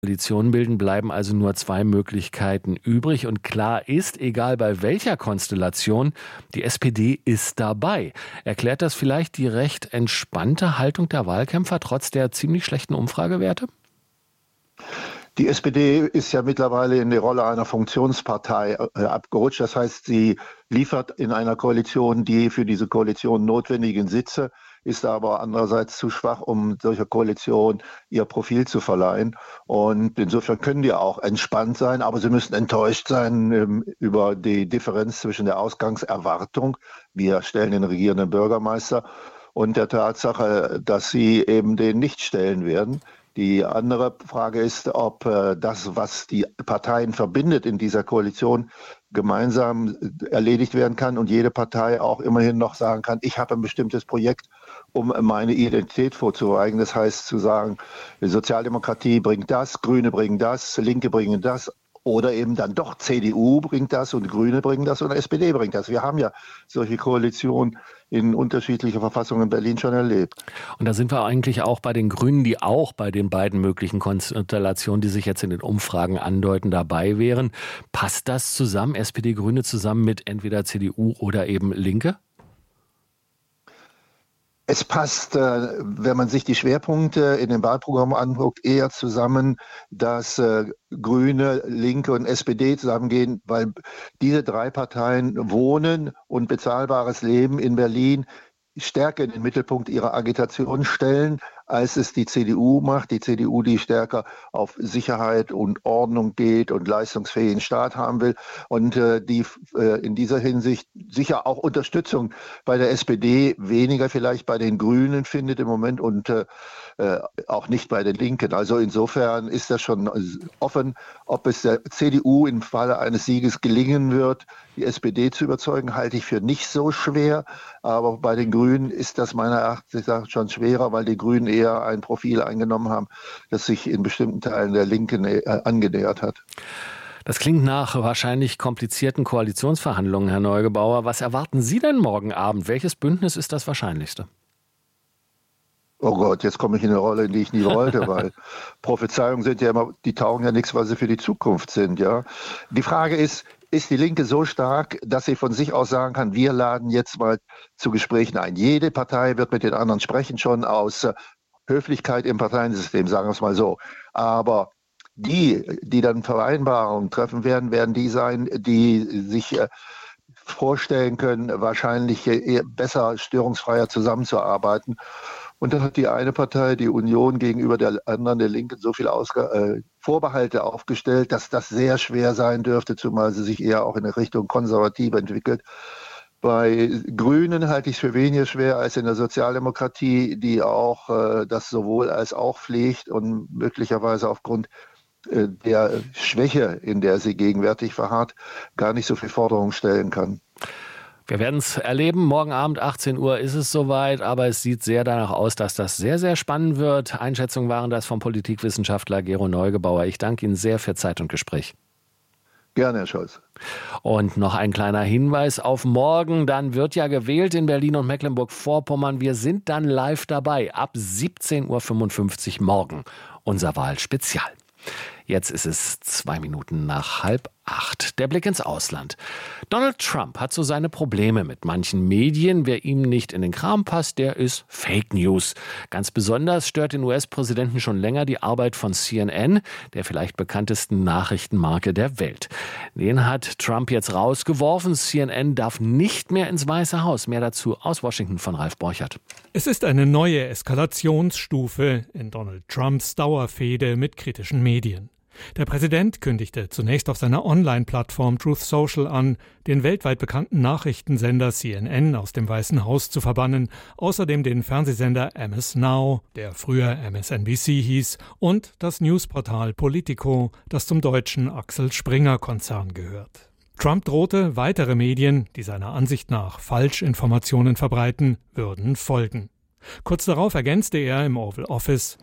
Koalition bilden, bleiben also nur zwei Möglichkeiten übrig. Und klar ist, egal bei welcher Konstellation, die SPD ist dabei. Erklärt das vielleicht die recht entspannte Haltung der Wahlkämpfer trotz der ziemlich schlechten Umfragewerte? Die SPD ist ja mittlerweile in die Rolle einer Funktionspartei abgerutscht. Das heißt, sie liefert in einer Koalition die für diese Koalition notwendigen Sitze, ist aber andererseits zu schwach, um solcher Koalition ihr Profil zu verleihen. Und insofern können die auch entspannt sein, aber sie müssen enttäuscht sein über die Differenz zwischen der Ausgangserwartung, wir stellen den regierenden Bürgermeister, und der Tatsache, dass sie eben den nicht stellen werden. Die andere Frage ist, ob das, was die Parteien verbindet in dieser Koalition, gemeinsam erledigt werden kann und jede Partei auch immerhin noch sagen kann, ich habe ein bestimmtes Projekt, um meine Identität vorzuweisen. Das heißt zu sagen, die Sozialdemokratie bringt das, Grüne bringen das, Linke bringen das. Oder eben dann doch CDU bringt das und Grüne bringen das und SPD bringt das. Wir haben ja solche Koalitionen in unterschiedlicher Verfassung in Berlin schon erlebt. Und da sind wir eigentlich auch bei den Grünen, die auch bei den beiden möglichen Konstellationen, die sich jetzt in den Umfragen andeuten, dabei wären. Passt das zusammen, SPD, Grüne zusammen mit entweder CDU oder eben Linke? Es passt, wenn man sich die Schwerpunkte in den Wahlprogrammen anguckt, eher zusammen, dass Grüne, Linke und SPD zusammengehen, weil diese drei Parteien Wohnen und bezahlbares Leben in Berlin stärker in den Mittelpunkt ihrer Agitation stellen, als es die CDU macht. Die CDU, die stärker auf Sicherheit und Ordnung geht und leistungsfähigen Staat haben will und die in dieser Hinsicht sicher auch Unterstützung bei der SPD, weniger vielleicht bei den Grünen findet im Moment und auch nicht bei den Linken. Also insofern ist das schon offen, ob es der CDU im Falle eines Sieges gelingen wird, die SPD zu überzeugen, halte ich für nicht so schwer. Aber bei den Grünen ist das meiner Erachtens nach schon schwerer, weil die Grünen eher ein Profil eingenommen haben, das sich in bestimmten Teilen der Linken angenähert hat. Das klingt nach wahrscheinlich komplizierten Koalitionsverhandlungen, Herr Neugebauer. Was erwarten Sie denn morgen Abend? Welches Bündnis ist das wahrscheinlichste? Oh Gott, jetzt komme ich in eine Rolle, in die ich nie wollte, weil Prophezeiungen sind ja immer, die taugen ja nichts, weil sie für die Zukunft sind, ja. Die Frage ist die Linke so stark, dass sie von sich aus sagen kann, wir laden jetzt mal zu Gesprächen ein. Jede Partei wird mit den anderen sprechen, schon aus Höflichkeit im Parteiensystem, sagen wir es mal so. Aber die dann Vereinbarungen treffen werden die sein, die sich vorstellen können, wahrscheinlich besser, störungsfreier zusammenzuarbeiten. Und dann hat die eine Partei, die Union, gegenüber der anderen, der Linken, so viel Vorbehalte aufgestellt, dass das sehr schwer sein dürfte, zumal sie sich eher auch in Richtung konservativ entwickelt. Bei Grünen halte ich es für weniger schwer als in der Sozialdemokratie, die auch das sowohl als auch pflegt und möglicherweise aufgrund der Schwäche, in der sie gegenwärtig verharrt, gar nicht so viel Forderungen stellen kann. Wir werden es erleben. Morgen Abend, 18 Uhr, ist es soweit. Aber es sieht sehr danach aus, dass das sehr, sehr spannend wird. Einschätzungen waren das vom Politikwissenschaftler Gero Neugebauer. Ich danke Ihnen sehr für Zeit und Gespräch. Gerne, Herr Scholz. Und noch ein kleiner Hinweis auf morgen. Dann wird ja gewählt in Berlin und Mecklenburg-Vorpommern. Wir sind dann live dabei. Ab 17.55 Uhr morgen. Unser Wahlspezial. Jetzt ist es 2 Minuten nach 7:30. Der Blick ins Ausland. Donald Trump hat so seine Probleme mit manchen Medien. Wer ihm nicht in den Kram passt, der ist Fake News. Ganz besonders stört den US-Präsidenten schon länger die Arbeit von CNN, der vielleicht bekanntesten Nachrichtenmarke der Welt. Den hat Trump jetzt rausgeworfen. CNN darf nicht mehr ins Weiße Haus. Mehr dazu aus Washington von Ralf Borchert. Es ist eine neue Eskalationsstufe in Donald Trumps Dauerfehde mit kritischen Medien. Der Präsident kündigte zunächst auf seiner Online-Plattform Truth Social an, den weltweit bekannten Nachrichtensender CNN aus dem Weißen Haus zu verbannen, außerdem den Fernsehsender MS Now, der früher MSNBC hieß, und das Newsportal Politico, das zum deutschen Axel Springer-Konzern gehört. Trump drohte, weitere Medien, die seiner Ansicht nach Falschinformationen verbreiten, würden folgen. Kurz darauf ergänzte er im Oval Office: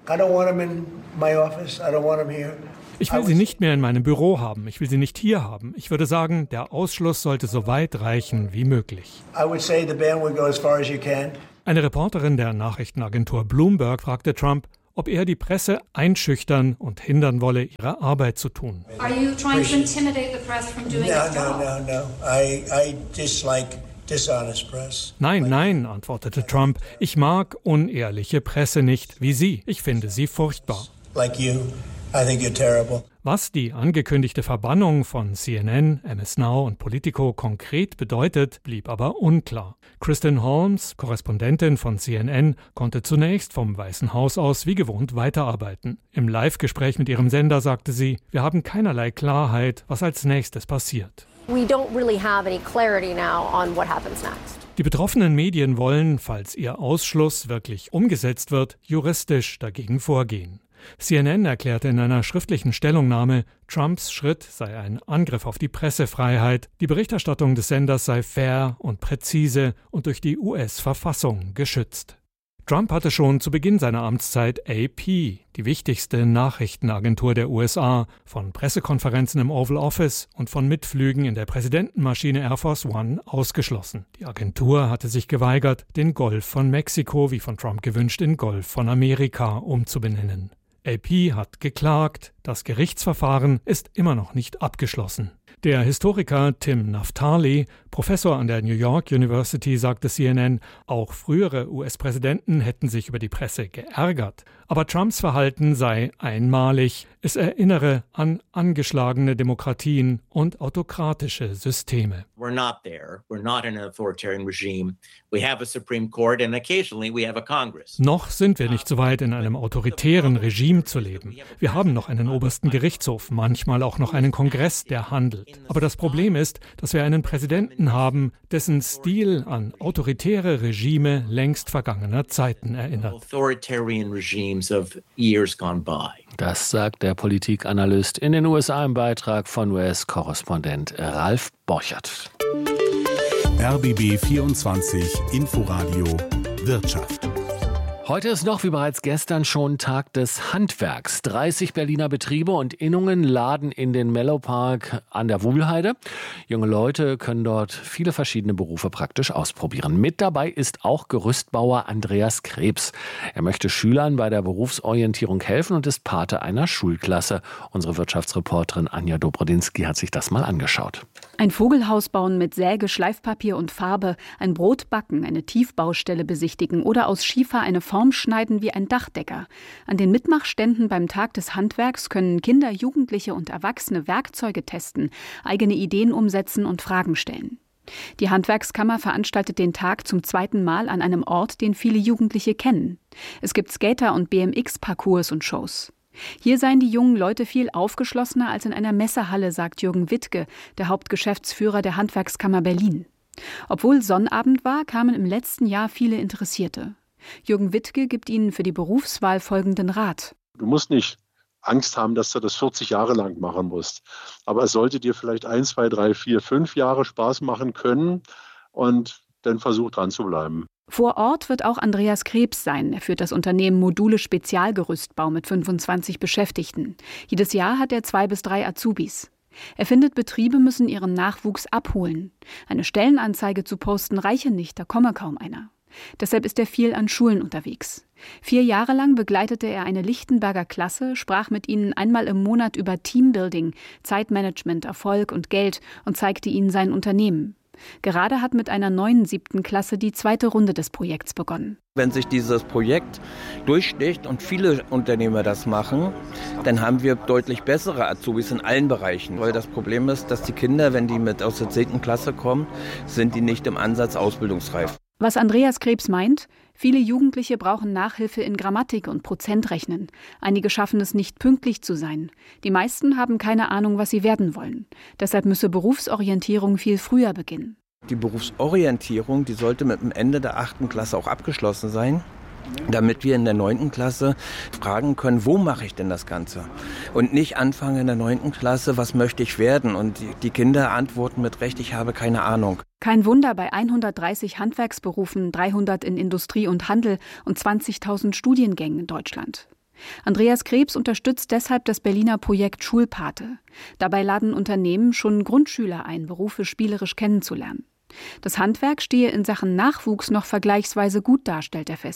Ich will sie nicht mehr in meinem Büro haben, ich will sie nicht hier haben. Ich würde sagen, der Ausschluss sollte so weit reichen wie möglich. Eine Reporterin der Nachrichtenagentur Bloomberg fragte Trump, ob er die Presse einschüchtern und hindern wolle, ihre Arbeit zu tun. Are you trying to intimidate the press from doing its job? No. I dislike dishonest press. Nein, antwortete Trump. Ich mag unehrliche Presse nicht, wie Sie. Ich finde sie furchtbar. Like you, I think you're terrible. Was die angekündigte Verbannung von CNN, MS Now und Politico konkret bedeutet, blieb aber unklar. Kristen Holmes, Korrespondentin von CNN, konnte zunächst vom Weißen Haus aus wie gewohnt weiterarbeiten. Im Live-Gespräch mit ihrem Sender sagte sie, wir haben keinerlei Klarheit, was als nächstes passiert. We don't really have any clarity now on what happens next. Die betroffenen Medien wollen, falls ihr Ausschluss wirklich umgesetzt wird, juristisch dagegen vorgehen. CNN erklärte in einer schriftlichen Stellungnahme, Trumps Schritt sei ein Angriff auf die Pressefreiheit, die Berichterstattung des Senders sei fair und präzise und durch die US-Verfassung geschützt. Trump hatte schon zu Beginn seiner Amtszeit AP, die wichtigste Nachrichtenagentur der USA, von Pressekonferenzen im Oval Office und von Mitflügen in der Präsidentenmaschine Air Force One ausgeschlossen. Die Agentur hatte sich geweigert, den Golf von Mexiko, wie von Trump gewünscht, in Golf von Amerika umzubenennen. AP hat geklagt, das Gerichtsverfahren ist immer noch nicht abgeschlossen. Der Historiker Tim Naftali, Professor an der New York University, sagte CNN, auch frühere US-Präsidenten hätten sich über die Presse geärgert. Aber Trumps Verhalten sei einmalig. Es erinnere an angeschlagene Demokratien und autokratische Systeme. We're not there. We're not in an authoritarian regime. We have a Supreme Court and occasionally we have a Congress. Noch sind wir nicht so weit, in einem autoritären Regime zu leben. Wir haben noch einen obersten Gerichtshof, manchmal auch noch einen Kongress, der handelt. Aber das Problem ist, dass wir einen Präsidenten haben, dessen Stil an autoritäre Regime längst vergangener Zeiten erinnert. Authoritarian regimes of years gone by. Das sagt der Politikanalyst in den USA im Beitrag von US-Korrespondent Ralf Borchert. RBB 24 Inforadio Wirtschaft. Heute ist noch, wie bereits gestern schon, Tag des Handwerks. 30 Berliner Betriebe und Innungen laden in den Mellowpark an der Wuhlheide. Junge Leute können dort viele verschiedene Berufe praktisch ausprobieren. Mit dabei ist auch Gerüstbauer Andreas Krebs. Er möchte Schülern bei der Berufsorientierung helfen und ist Pate einer Schulklasse. Unsere Wirtschaftsreporterin Anja Dobrodinsky hat sich das mal angeschaut. Ein Vogelhaus bauen mit Säge, Schleifpapier und Farbe, ein Brot backen, eine Tiefbaustelle besichtigen oder aus Schiefer eine Form schneiden wie ein Dachdecker. An den Mitmachständen beim Tag des Handwerks können Kinder, Jugendliche und Erwachsene Werkzeuge testen, eigene Ideen umsetzen und Fragen stellen. Die Handwerkskammer veranstaltet den Tag zum 2. Mal an einem Ort, den viele Jugendliche kennen. Es gibt Skater- und BMX-Parcours und Shows. Hier seien die jungen Leute viel aufgeschlossener als in einer Messehalle, sagt Jürgen Wittke, der Hauptgeschäftsführer der Handwerkskammer Berlin. Obwohl Sonnabend war, kamen im letzten Jahr viele Interessierte. Jürgen Wittke gibt ihnen für die Berufswahl folgenden Rat. Du musst nicht Angst haben, dass du das 40 Jahre lang machen musst. Aber es sollte dir vielleicht 1, 2, 3, 4, 5 Jahre Spaß machen können und dann versuch dran zu bleiben. Vor Ort wird auch Andreas Krebs sein. Er führt das Unternehmen Module Spezialgerüstbau mit 25 Beschäftigten. Jedes Jahr hat er 2 bis 3 Azubis. Er findet, Betriebe müssen ihren Nachwuchs abholen. Eine Stellenanzeige zu posten reiche nicht, da komme kaum einer. Deshalb ist er viel an Schulen unterwegs. 4 Jahre lang begleitete er eine Lichtenberger Klasse, sprach mit ihnen einmal im Monat über Teambuilding, Zeitmanagement, Erfolg und Geld und zeigte ihnen sein Unternehmen. Gerade hat mit einer neuen 7. Klasse die 2. Runde des Projekts begonnen. Wenn sich dieses Projekt durchsticht und viele Unternehmer das machen, dann haben wir deutlich bessere Azubis in allen Bereichen. Weil das Problem ist, dass die Kinder, wenn die mit aus der 10. Klasse kommen, sind die nicht im Ansatz ausbildungsreif. Was Andreas Krebs meint, viele Jugendliche brauchen Nachhilfe in Grammatik und Prozentrechnen. Einige schaffen es nicht, pünktlich zu sein. Die meisten haben keine Ahnung, was sie werden wollen. Deshalb müsse Berufsorientierung viel früher beginnen. Die Berufsorientierung, die sollte mit dem Ende der 8. Klasse auch abgeschlossen sein, damit wir in der 9. Klasse fragen können, wo mache ich denn das Ganze? Und nicht anfangen in der 9. Klasse, was möchte ich werden? Und die Kinder antworten mit Recht, ich habe keine Ahnung. Kein Wunder bei 130 Handwerksberufen, 300 in Industrie und Handel und 20.000 Studiengängen in Deutschland. Andreas Krebs unterstützt deshalb das Berliner Projekt Schulpate. Dabei laden Unternehmen schon Grundschüler ein, Berufe spielerisch kennenzulernen. Das Handwerk stehe in Sachen Nachwuchs noch vergleichsweise gut da, stellt er fest.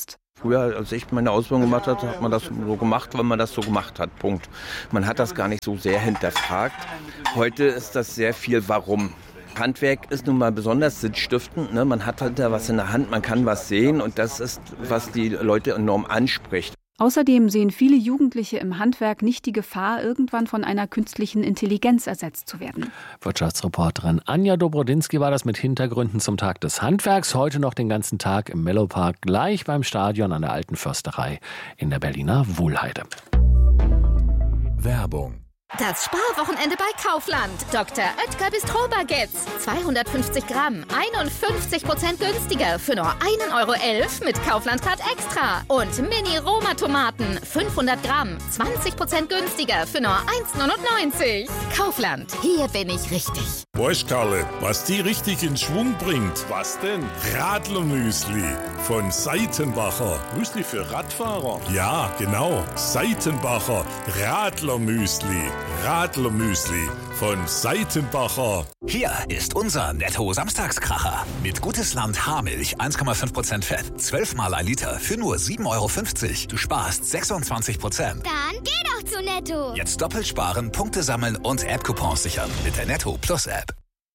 Früher, als ich meine Ausbildung gemacht habe, hat man das so gemacht, weil man das so gemacht hat. Punkt. Man hat das gar nicht so sehr hinterfragt. Heute ist das sehr viel Warum. Handwerk ist nun mal besonders sinnstiftend. Ne? Man hat halt da was in der Hand, man kann was sehen und das ist, was die Leute enorm anspricht. Außerdem sehen viele Jugendliche im Handwerk nicht die Gefahr, irgendwann von einer künstlichen Intelligenz ersetzt zu werden. Wirtschaftsreporterin Anja Dobrodinsky war das mit Hintergründen zum Tag des Handwerks. Heute noch den ganzen Tag im Mellowpark, gleich beim Stadion an der Alten Försterei in der Berliner Wuhlheide. Werbung. Das Sparwochenende bei Kaufland. Dr. Oetker Bistro-Baguettes. 250 Gramm, 51% günstiger für nur 1,11 € mit Kaufland-Card Extra. Und Mini-Roma-Tomaten, 500 Gramm, 20% günstiger für nur 1,99 €. Kaufland, hier bin ich richtig. Weißt Karle, was die richtig in Schwung bringt? Was denn? Radlermüsli von Seitenbacher. Müsli für Radfahrer? Ja, genau. Seitenbacher Radlermüsli. Radlermüsli von Seitenbacher. Hier ist unser Netto-Samstagskracher. Mit Gutes Land Haarmilch, 1,5% Fett, 12 mal 1 Liter für nur 7,50 €. Du sparst 26%. Dann geh doch zu Netto. Jetzt doppelt sparen, Punkte sammeln und App-Coupons sichern mit der Netto Plus App.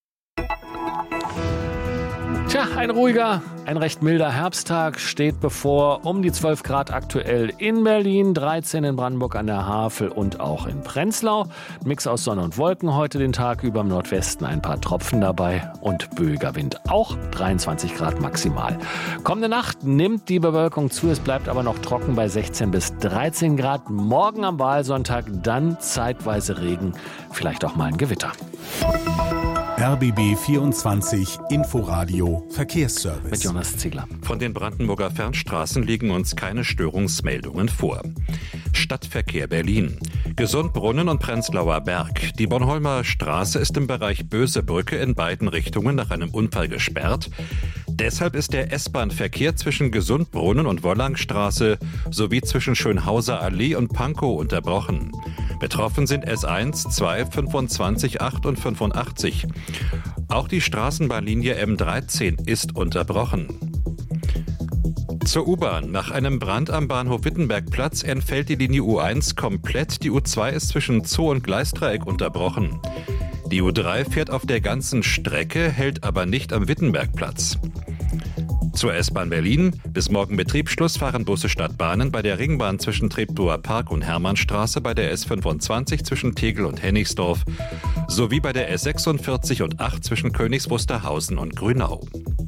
Tja, ein ruhiger, ein recht milder Herbsttag steht bevor. Um die 12 Grad aktuell in Berlin, 13 in Brandenburg an der Havel und auch in Prenzlau. Mix aus Sonne und Wolken heute den Tag über, im Nordwesten ein paar Tropfen dabei und böiger Wind. Auch 23 Grad maximal. Kommende Nacht nimmt die Bewölkung zu, es bleibt aber noch trocken bei 16 bis 13 Grad. Morgen am Wahlsonntag dann zeitweise Regen, vielleicht auch mal ein Gewitter. RBB 24 Inforadio Verkehrsservice. Mit Jonas Ziegler. Von den Brandenburger Fernstraßen liegen uns keine Störungsmeldungen vor. Stadtverkehr Berlin. Gesundbrunnen und Prenzlauer Berg. Die Bornholmer Straße ist im Bereich Bösebrücke in beiden Richtungen nach einem Unfall gesperrt. Deshalb ist der S-Bahn-Verkehr zwischen Gesundbrunnen und Wollangstraße sowie zwischen Schönhauser Allee und Pankow unterbrochen. Betroffen sind S1, 2, 25, 8 und 85. Auch die Straßenbahnlinie M13 ist unterbrochen. Zur U-Bahn. Nach einem Brand am Bahnhof Wittenbergplatz entfällt die Linie U1 komplett. Die U2 ist zwischen Zoo und Gleisdreieck unterbrochen. Die U3 fährt auf der ganzen Strecke, hält aber nicht am Wittenbergplatz. Zur S-Bahn Berlin. Bis morgen Betriebsschluss fahren Busse Stadtbahnen bei der Ringbahn zwischen Treptower Park und Hermannstraße, bei der S25 zwischen Tegel und Hennigsdorf sowie bei der S46 und 8 zwischen Königs Wusterhausen und Grünau.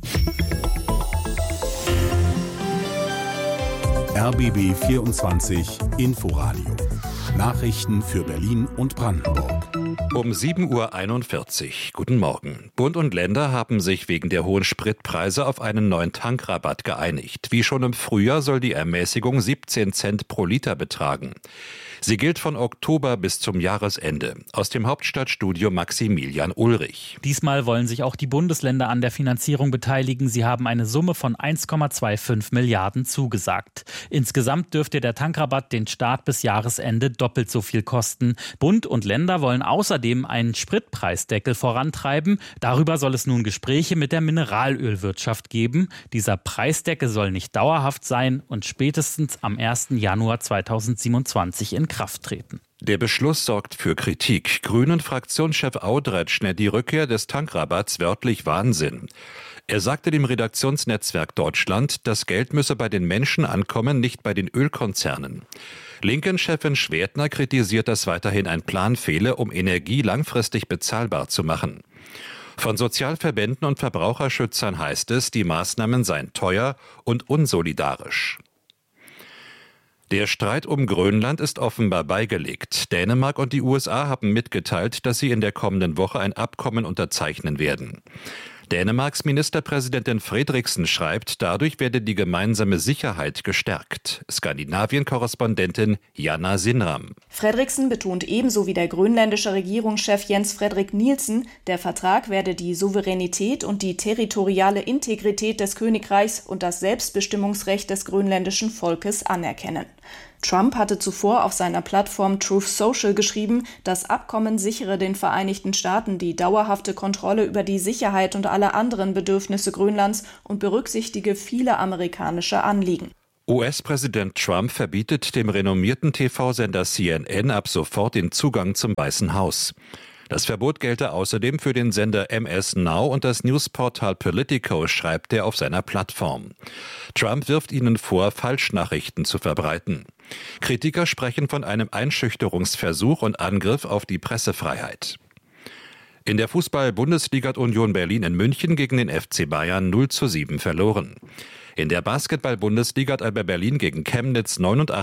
RBB 24 Inforadio. Nachrichten für Berlin und Brandenburg. Um 7:41 Uhr. Guten Morgen. Bund und Länder haben sich wegen der hohen Spritpreise auf einen neuen Tankrabatt geeinigt. Wie schon im Frühjahr soll die Ermäßigung 17 Cent pro Liter betragen. Sie gilt von Oktober bis zum Jahresende. Aus dem Hauptstadtstudio Maximilian Ulrich. Diesmal wollen sich auch die Bundesländer an der Finanzierung beteiligen. Sie haben eine Summe von 1,25 Milliarden zugesagt. Insgesamt dürfte der Tankrabatt den Staat bis Jahresende doppelt so viel kosten. Bund und Länder wollen außerdem einen Spritpreisdeckel vorantreiben. Darüber soll es nun Gespräche mit der Mineralölwirtschaft geben. Dieser Preisdeckel soll nicht dauerhaft sein und spätestens am 1. Januar 2027 in Kraft treten. Der Beschluss sorgt für Kritik. Grünen-Fraktionschef Audretsch nennt die Rückkehr des Tankrabatts wörtlich Wahnsinn. Er sagte dem Redaktionsnetzwerk Deutschland, das Geld müsse bei den Menschen ankommen, nicht bei den Ölkonzernen. Linken-Chefin Schwerdner kritisiert, dass weiterhin ein Plan fehle, um Energie langfristig bezahlbar zu machen. Von Sozialverbänden und Verbraucherschützern heißt es, die Maßnahmen seien teuer und unsolidarisch. Der Streit um Grönland ist offenbar beigelegt. Dänemark und die USA haben mitgeteilt, dass sie in der kommenden Woche ein Abkommen unterzeichnen werden. Dänemarks Ministerpräsidentin Frederiksen schreibt, dadurch werde die gemeinsame Sicherheit gestärkt. Skandinavien-Korrespondentin Jana Sinram. Frederiksen betont ebenso wie der grönländische Regierungschef Jens Frederik Nielsen, der Vertrag werde die Souveränität und die territoriale Integrität des Königreichs und das Selbstbestimmungsrecht des grönländischen Volkes anerkennen. Trump hatte zuvor auf seiner Plattform Truth Social geschrieben, das Abkommen sichere den Vereinigten Staaten die dauerhafte Kontrolle über die Sicherheit und alle anderen Bedürfnisse Grönlands und berücksichtige viele amerikanische Anliegen. US-Präsident Trump verbietet dem renommierten TV-Sender CNN ab sofort den Zugang zum Weißen Haus. Das Verbot gelte außerdem für den Sender MS Now und das Newsportal Politico, schreibt er auf seiner Plattform. Trump wirft ihnen vor, Falschnachrichten zu verbreiten. Kritiker sprechen von einem Einschüchterungsversuch und Angriff auf die Pressefreiheit. In der Fußball-Bundesliga hat Union Berlin in München gegen den FC Bayern 0:7 verloren. In der Basketball-Bundesliga hat Alba Berlin gegen Chemnitz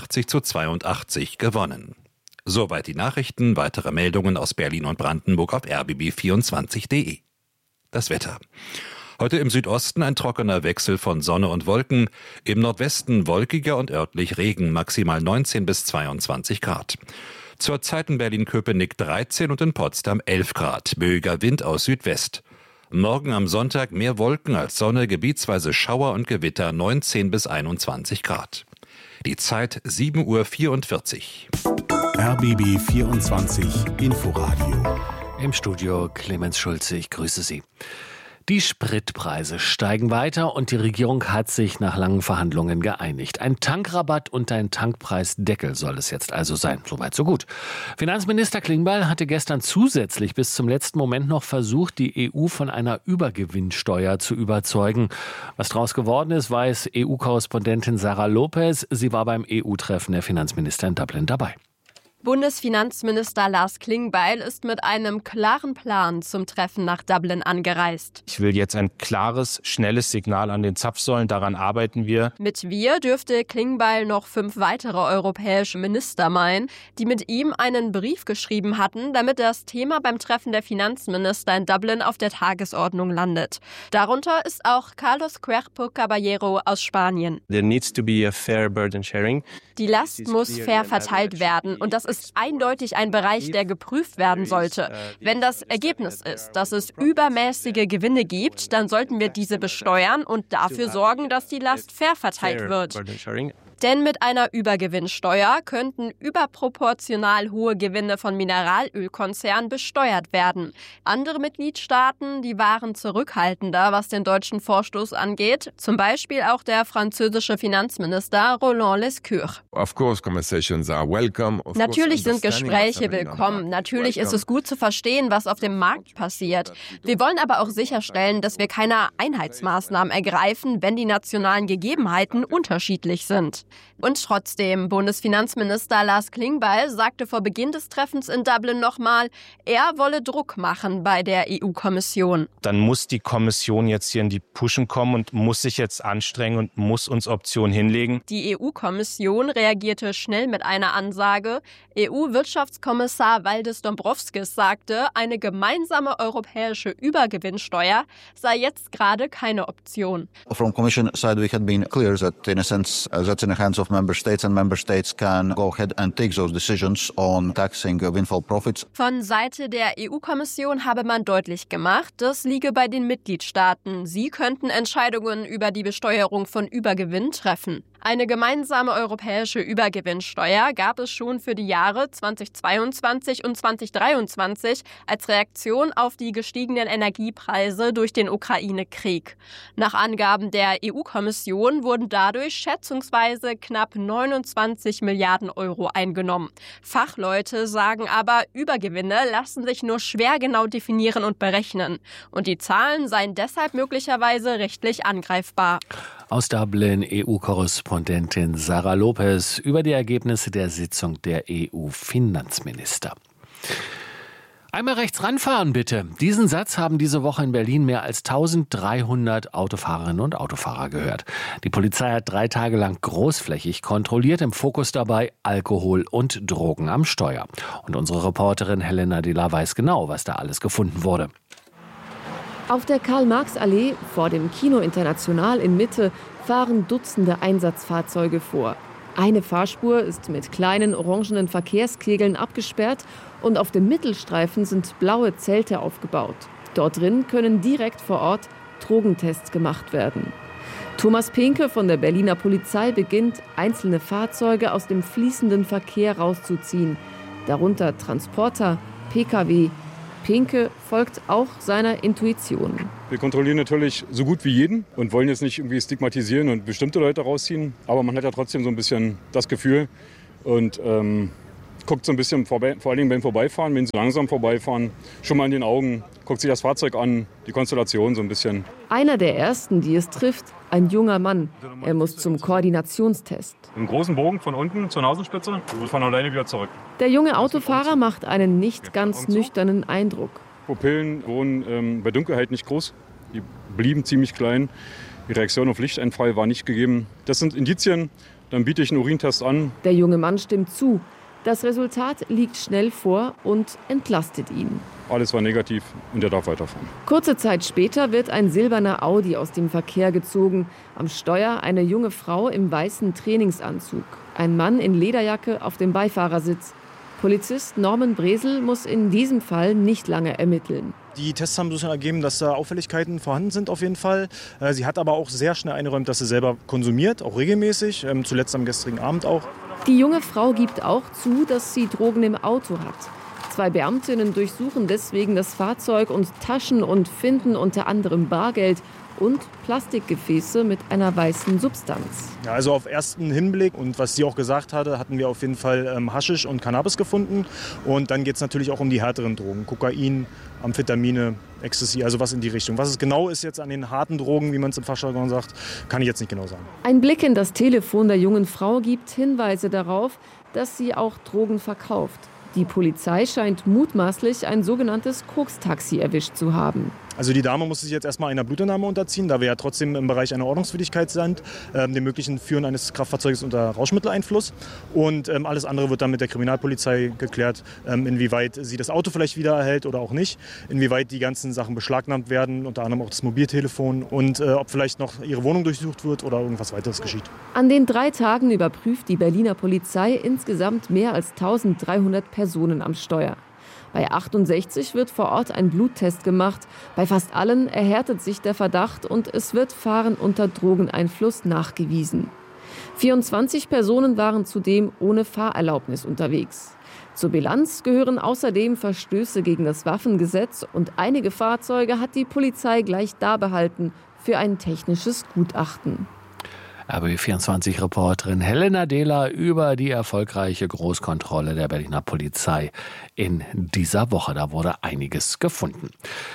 89:82 gewonnen. Soweit die Nachrichten. Weitere Meldungen aus Berlin und Brandenburg auf rbb24.de. Das Wetter. Heute im Südosten ein trockener Wechsel von Sonne und Wolken. Im Nordwesten wolkiger und örtlich Regen, maximal 19 bis 22 Grad. Zurzeit in Berlin-Köpenick 13 und in Potsdam 11 Grad. Böiger Wind aus Südwest. Morgen am Sonntag mehr Wolken als Sonne, gebietsweise Schauer und Gewitter 19 bis 21 Grad. Die Zeit 7:44 Uhr. RBB 24 Inforadio. Im Studio Clemens Schulze, ich grüße Sie. Die Spritpreise steigen weiter und die Regierung hat sich nach langen Verhandlungen geeinigt. Ein Tankrabatt und ein Tankpreisdeckel soll es jetzt also sein. Soweit, so gut. Finanzminister Klingbeil hatte gestern zusätzlich bis zum letzten Moment noch versucht, die EU von einer Übergewinnsteuer zu überzeugen. Was daraus geworden ist, weiß EU-Korrespondentin Sarah Lopez. Sie war beim EU-Treffen der Finanzminister in Dublin dabei. Bundesfinanzminister Lars Klingbeil ist mit einem klaren Plan zum Treffen nach Dublin angereist. Ich will jetzt ein klares, schnelles Signal an den Zapfsäulen. Daran arbeiten wir. Mit wir dürfte Klingbeil noch 5 weitere europäische Minister meinen, die mit ihm einen Brief geschrieben hatten, damit das Thema beim Treffen der Finanzminister in Dublin auf der Tagesordnung landet. Darunter ist auch Carlos Cuerpo Caballero aus Spanien. There needs to be a fair burden sharing. Die Last muss fair verteilt werden und das ist eindeutig ein Bereich, der geprüft werden sollte. Wenn das Ergebnis ist, dass es übermäßige Gewinne gibt, dann sollten wir diese besteuern und dafür sorgen, dass die Last fair verteilt wird. Denn mit einer Übergewinnsteuer könnten überproportional hohe Gewinne von Mineralölkonzernen besteuert werden. Andere Mitgliedstaaten, die waren zurückhaltender, was den deutschen Vorstoß angeht. Zum Beispiel auch der französische Finanzminister Roland Lescure. Natürlich sind Gespräche willkommen. Natürlich ist es gut zu verstehen, was auf dem Markt passiert. Wir wollen aber auch sicherstellen, dass wir keine Einheitsmaßnahmen ergreifen, wenn die nationalen Gegebenheiten unterschiedlich sind. Und trotzdem, Bundesfinanzminister Lars Klingbeil sagte vor Beginn des Treffens in Dublin nochmal, er wolle Druck machen bei der EU-Kommission. Dann muss die Kommission jetzt hier in die Puschen kommen und muss sich jetzt anstrengen und muss uns Optionen hinlegen. Die EU-Kommission reagierte schnell mit einer Ansage. EU-Wirtschaftskommissar Valdis Dombrovskis sagte, eine gemeinsame europäische Übergewinnsteuer sei jetzt gerade keine Option. From Commission side we had been clear that in a sense that's in the hands of member states and member states can go ahead and take those decisions on taxing windfall profits. Von Seite der EU-Kommission habe man deutlich gemacht, das liege bei den Mitgliedstaaten. Sie könnten Entscheidungen über die Besteuerung von Übergewinn treffen. Eine gemeinsame europäische Übergewinnsteuer gab es schon für die Jahre 2022 und 2023 als Reaktion auf die gestiegenen Energiepreise durch den Ukraine-Krieg. Nach Angaben der EU-Kommission wurden dadurch schätzungsweise knapp 29 Milliarden Euro eingenommen. Fachleute sagen aber, Übergewinne lassen sich nur schwer genau definieren und berechnen. Und die Zahlen seien deshalb möglicherweise rechtlich angreifbar. Aus Dublin EU-Korrespondentin Sarah Lopez über die Ergebnisse der Sitzung der EU-Finanzminister. Einmal rechts ranfahren, bitte. Diesen Satz haben diese Woche in Berlin mehr als 1300 Autofahrerinnen und Autofahrer gehört. Die Polizei hat 3 Tage lang großflächig kontrolliert, im Fokus dabei Alkohol und Drogen am Steuer. Und unsere Reporterin Helena Dilla weiß genau, was da alles gefunden wurde. Auf der Karl-Marx-Allee vor dem Kino International in Mitte fahren Dutzende Einsatzfahrzeuge vor. Eine Fahrspur ist mit kleinen orangenen Verkehrskegeln abgesperrt und auf dem Mittelstreifen sind blaue Zelte aufgebaut. Dort drin können direkt vor Ort Drogentests gemacht werden. Thomas Pinke von der Berliner Polizei beginnt, einzelne Fahrzeuge aus dem fließenden Verkehr rauszuziehen. Darunter Transporter, Pkw, Pinke folgt auch seiner Intuition. Wir kontrollieren natürlich so gut wie jeden und wollen jetzt nicht irgendwie stigmatisieren und bestimmte Leute rausziehen. Aber man hat ja trotzdem so ein bisschen das Gefühl und guckt so ein bisschen vorbei, vor allem beim Vorbeifahren, wenn sie langsam vorbeifahren, schon mal in den Augen, guckt sich das Fahrzeug an, die Konstellation so ein bisschen. Einer der ersten, die es trifft, ein junger Mann. Er muss zum Koordinationstest. Einen großen Bogen von unten zur Nasenspitze und von alleine wieder zurück. Der junge Autofahrer macht einen nicht ganz nüchternen Eindruck. Pupillen wurden bei Dunkelheit nicht groß, die blieben ziemlich klein. Die Reaktion auf Lichteinfall war nicht gegeben. Das sind Indizien, dann biete ich einen Urintest an. Der junge Mann stimmt zu. Das Resultat liegt schnell vor und entlastet ihn. Alles war negativ und er darf weiterfahren. Kurze Zeit später wird ein silberner Audi aus dem Verkehr gezogen. Am Steuer eine junge Frau im weißen Trainingsanzug. Ein Mann in Lederjacke auf dem Beifahrersitz. Polizist Norman Bresel muss in diesem Fall nicht lange ermitteln. Die Tests haben so ergeben, dass da Auffälligkeiten vorhanden sind auf jeden Fall. Sie hat aber auch sehr schnell eingeräumt, dass sie selber konsumiert, auch regelmäßig, zuletzt am gestrigen Abend auch. Die junge Frau gibt auch zu, dass sie Drogen im Auto hat. 2 Beamtinnen durchsuchen deswegen das Fahrzeug und Taschen und finden unter anderem Bargeld und Plastikgefäße mit einer weißen Substanz. Ja, also auf ersten Hinblick und was sie auch gesagt hatte, hatten wir auf jeden Fall Haschisch und Cannabis gefunden. Und dann geht es natürlich auch um die härteren Drogen, Kokain, Amphetamine, Ecstasy, also was in die Richtung. Was es genau ist jetzt an den harten Drogen, wie man es im Fachjargon sagt, kann ich jetzt nicht genau sagen. Ein Blick in das Telefon der jungen Frau gibt Hinweise darauf, dass sie auch Drogen verkauft. Die Polizei scheint mutmaßlich ein sogenanntes Koks-Taxi erwischt zu haben. Also die Dame musste sich jetzt erstmal einer Blutentnahme unterziehen, da wir ja trotzdem im Bereich einer Ordnungswidrigkeit sind, dem möglichen Führen eines Kraftfahrzeuges unter Rauschmitteleinfluss. Und alles andere wird dann mit der Kriminalpolizei geklärt, inwieweit sie das Auto vielleicht wieder erhält oder auch nicht, inwieweit die ganzen Sachen beschlagnahmt werden, unter anderem auch das Mobiltelefon und ob vielleicht noch ihre Wohnung durchsucht wird oder irgendwas weiteres geschieht. An den 3 Tagen überprüft die Berliner Polizei insgesamt mehr als 1300 Personen am Steuer. Bei 68 wird vor Ort ein Bluttest gemacht. Bei fast allen erhärtet sich der Verdacht und es wird Fahren unter Drogeneinfluss nachgewiesen. 24 Personen waren zudem ohne Fahrerlaubnis unterwegs. Zur Bilanz gehören außerdem Verstöße gegen das Waffengesetz und einige Fahrzeuge hat die Polizei gleich dabehalten für ein technisches Gutachten. RBB24-Reporterin Helena Dehler über die erfolgreiche Großkontrolle der Berliner Polizei in dieser Woche. Da wurde einiges gefunden.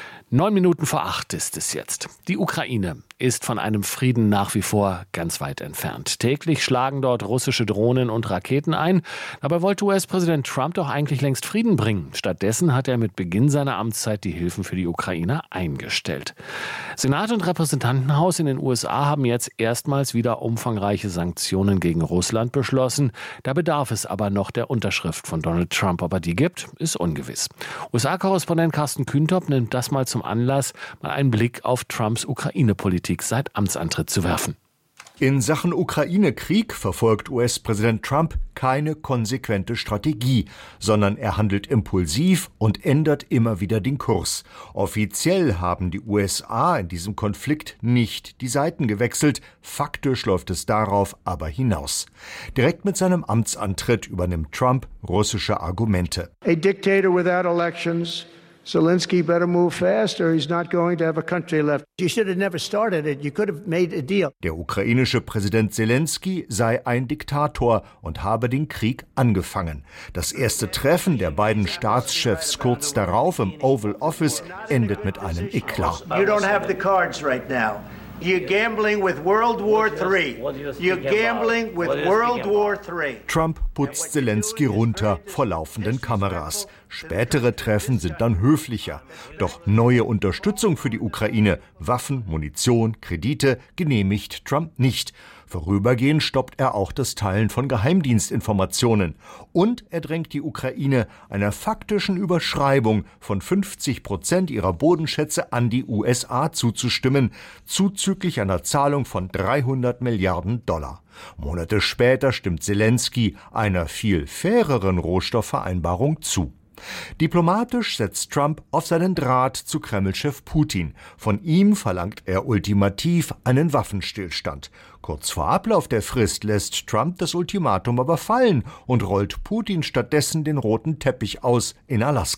7:09 ist es jetzt. Die Ukraine ist von einem Frieden nach wie vor ganz weit entfernt. Täglich schlagen dort russische Drohnen und Raketen ein. Dabei wollte US-Präsident Trump doch eigentlich längst Frieden bringen. Stattdessen hat er mit Beginn seiner Amtszeit die Hilfen für die Ukraine eingestellt. Senat und Repräsentantenhaus in den USA haben jetzt erstmals wieder umfangreiche Sanktionen gegen Russland beschlossen. Da bedarf es aber noch der Unterschrift von Donald Trump. Ob er die gibt, ist ungewiss. USA-Korrespondent Carsten Kühntop nimmt das mal zum Anlass, mal einen Blick auf Trumps Ukraine-Politik seit Amtsantritt zu werfen. In Sachen Ukraine-Krieg verfolgt US-Präsident Trump keine konsequente Strategie, sondern er handelt impulsiv und ändert immer wieder den Kurs. Offiziell haben die USA in diesem Konflikt nicht die Seiten gewechselt, faktisch läuft es darauf aber hinaus. Direkt mit seinem Amtsantritt übernimmt Trump russische Argumente. A dictator without elections. Zelensky better move fast or he's not going to have a country left. You should have never started it. You could have made a deal. Der ukrainische Präsident Zelensky sei ein Diktator und habe den Krieg angefangen. Das erste Treffen der beiden Staatschefs kurz darauf im Oval Office endet mit einem Eklat. You don't have the cards right now. You're gambling with World War III. You're gambling with World War III. Trump putzt Zelensky runter vor laufenden Kameras. Spätere Treffen sind dann höflicher. Doch neue Unterstützung für die Ukraine, Waffen, Munition, Kredite genehmigt Trump nicht. Vorübergehend stoppt er auch das Teilen von Geheimdienstinformationen. Und er drängt die Ukraine einer faktischen Überschreibung von 50% ihrer Bodenschätze an die USA zuzustimmen, zuzüglich einer Zahlung von $300 Milliarden. Monate später stimmt Zelensky einer viel faireren Rohstoffvereinbarung zu. Diplomatisch setzt Trump auf seinen Draht zu Kreml-Chef Putin. Von ihm verlangt er ultimativ einen Waffenstillstand. Kurz vor Ablauf der Frist lässt Trump das Ultimatum aber fallen und rollt Putin stattdessen den roten Teppich aus in Alaska.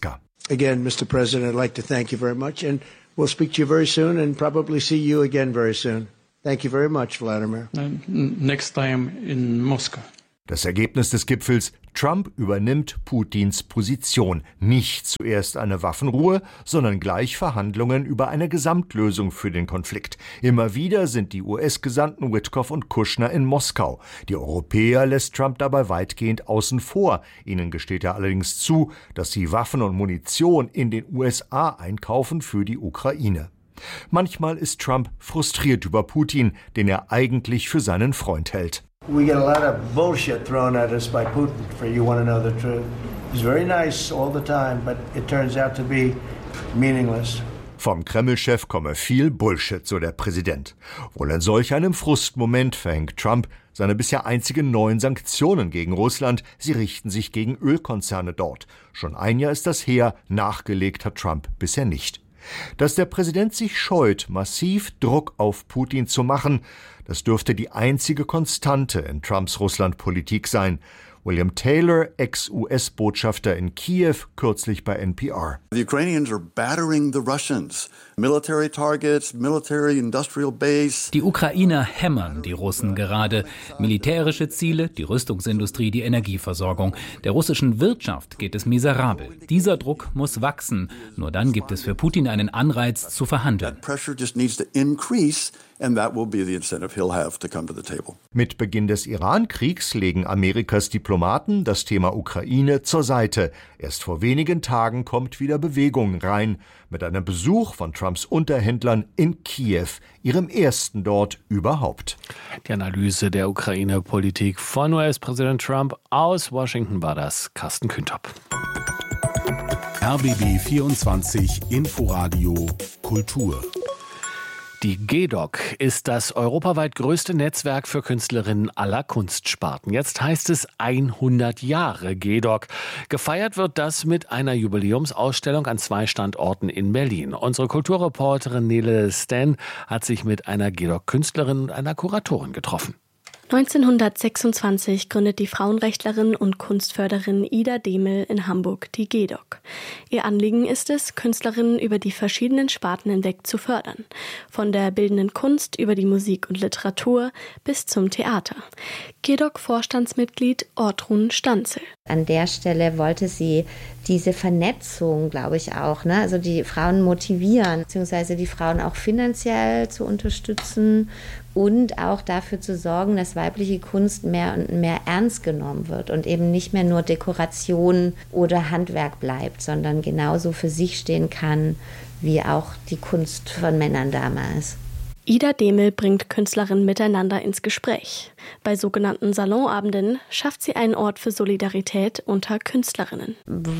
Again, Mr. President, I'd like to thank you very much, and we'll speak to you very soon and probably see you again very soon. Thank you very much, Vladimir. Next time in Moscow. Das Ergebnis des Gipfels: Trump übernimmt Putins Position. Nicht zuerst eine Waffenruhe, sondern gleich Verhandlungen über eine Gesamtlösung für den Konflikt. Immer wieder sind die US-Gesandten Witkoff und Kushner in Moskau. Die Europäer lässt Trump dabei weitgehend außen vor. Ihnen gesteht er allerdings zu, dass sie Waffen und Munition in den USA einkaufen für die Ukraine. Manchmal ist Trump frustriert über Putin, den er eigentlich für seinen Freund hält. We get a lot of bullshit thrown at us by Putin, for you want to know the truth. He's very nice all the time, but it turns out to be meaningless. Vom Kreml-Chef komme viel Bullshit, so der Präsident. Wohl in solch einem Frustmoment verhängt Trump seine bisher einzigen neuen Sanktionen gegen Russland. Sie richten sich gegen Ölkonzerne dort. Schon ein Jahr ist das her, nachgelegt hat Trump bisher nicht. Dass der Präsident sich scheut, massiv Druck auf Putin zu machen, das dürfte die einzige Konstante in Trumps Russlandpolitik sein. William Taylor, Ex-US-Botschafter in Kiew, kürzlich bei NPR. The Ukrainians are battering the Russians. Military targets, military industrial base. Die Ukrainer hämmern die Russen gerade. Militärische Ziele, die Rüstungsindustrie, die Energieversorgung. Der russischen Wirtschaft geht es miserabel. Dieser Druck muss wachsen. Nur dann gibt es für Putin einen Anreiz zu verhandeln. Pressure just needs to increase. And that will be the incentive he'll have to come to the table. Mit Beginn des Iran-Kriegs legen Amerikas Diplomaten das Thema Ukraine zur Seite. Erst vor wenigen Tagen kommt wieder Bewegung rein, mit einem Besuch von Trumps Unterhändlern in Kiew, ihrem ersten dort überhaupt. Die Analyse der Ukraine-Politik von US-Präsident Trump aus Washington war das. Carsten Küntop. RBB 24 Inforadio Kultur. Die GEDOC ist das europaweit größte Netzwerk für Künstlerinnen aller Kunstsparten. Jetzt heißt es 100 Jahre GEDOC. Gefeiert wird das mit einer Jubiläumsausstellung an 2 Standorten in Berlin. Unsere Kulturreporterin Nele Sten hat sich mit einer GEDOC-Künstlerin und einer Kuratorin getroffen. 1926 gründet die Frauenrechtlerin und Kunstförderin Ida Demel in Hamburg die GEDOC. Ihr Anliegen ist es, Künstlerinnen über die verschiedenen Sparten hinweg zu fördern. Von der bildenden Kunst über die Musik und Literatur bis zum Theater. GEDOC-Vorstandsmitglied Ortrun Stanzel. An der Stelle wollte sie diese Vernetzung, glaube ich auch, also die Frauen motivieren, beziehungsweise die Frauen auch finanziell zu unterstützen und auch dafür zu sorgen, dass weibliche Kunst mehr und mehr ernst genommen wird und eben nicht mehr nur Dekoration oder Handwerk bleibt, sondern genauso für sich stehen kann, wie auch die Kunst von Männern damals. Ida Demel bringt Künstlerinnen miteinander ins Gespräch. Bei sogenannten Salonabenden schafft sie einen Ort für Solidarität unter Künstlerinnen.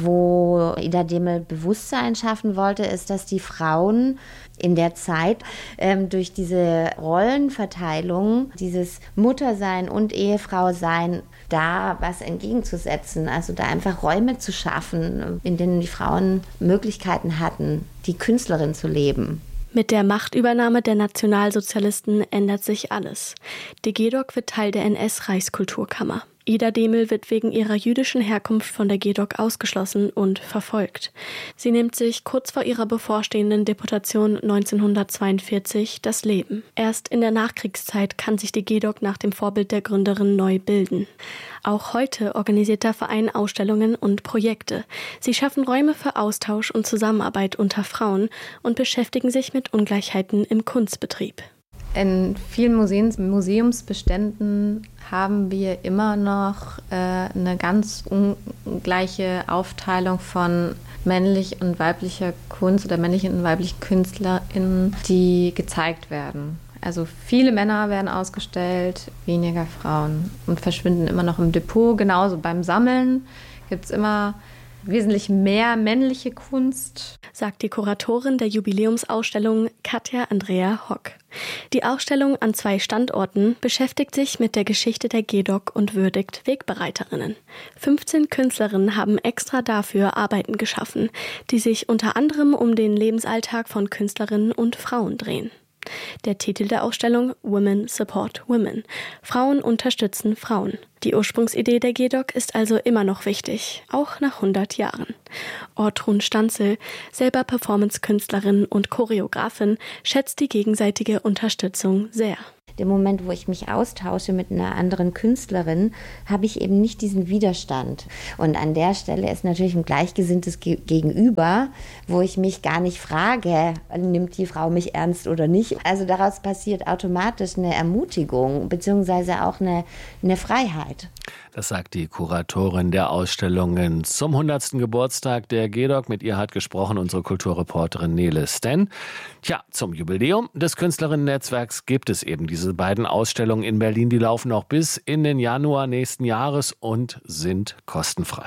Wo Ida Demel Bewusstsein schaffen wollte, ist, dass die Frauen in der Zeit durch diese Rollenverteilung, dieses Muttersein und Ehefrau-Sein, da was entgegenzusetzen, also da einfach Räume zu schaffen, in denen die Frauen Möglichkeiten hatten, die Künstlerin zu leben. Mit der Machtübernahme der Nationalsozialisten ändert sich alles. Die GEDOC wird Teil der NS-Reichskulturkammer. Ida Demel wird wegen ihrer jüdischen Herkunft von der GEDOC ausgeschlossen und verfolgt. Sie nimmt sich kurz vor ihrer bevorstehenden Deportation 1942 das Leben. Erst in der Nachkriegszeit kann sich die GEDOC nach dem Vorbild der Gründerin neu bilden. Auch heute organisiert der Verein Ausstellungen und Projekte. Sie schaffen Räume für Austausch und Zusammenarbeit unter Frauen und beschäftigen sich mit Ungleichheiten im Kunstbetrieb. In vielen Museumsbeständen haben wir immer noch eine ganz ungleiche Aufteilung von männlich und weiblicher Kunst oder männlichen und weiblichen KünstlerInnen, die gezeigt werden. Also viele Männer werden ausgestellt, weniger Frauen und verschwinden immer noch im Depot. Genauso beim Sammeln gibt es immer wesentlich mehr männliche Kunst, sagt die Kuratorin der Jubiläumsausstellung Katja Andrea Hock. Die Ausstellung an 2 Standorten beschäftigt sich mit der Geschichte der GEDOC und würdigt Wegbereiterinnen. 15 Künstlerinnen haben extra dafür Arbeiten geschaffen, die sich unter anderem um den Lebensalltag von Künstlerinnen und Frauen drehen. Der Titel der Ausstellung Women Support Women. Frauen unterstützen Frauen. Die Ursprungsidee der GEDOC ist also immer noch wichtig, auch nach 100 Jahren. Ortrun Stanzel, selber Performance-Künstlerin und Choreografin, schätzt die gegenseitige Unterstützung sehr. Dem Moment, wo ich mich austausche mit einer anderen Künstlerin, habe ich eben nicht diesen Widerstand. Und an der Stelle ist natürlich ein gleichgesinntes Gegenüber, wo ich mich gar nicht frage, nimmt die Frau mich ernst oder nicht. Also daraus passiert automatisch eine Ermutigung beziehungsweise auch eine Freiheit. Das sagt die Kuratorin der Ausstellungen zum 100. Geburtstag der GEDOC. Mit ihr hat gesprochen unsere Kulturreporterin Nele Sten. Tja, zum Jubiläum des Künstlerinnen-Netzwerks gibt es eben diese beiden Ausstellungen in Berlin. Die laufen noch bis in den Januar nächsten Jahres und sind kostenfrei.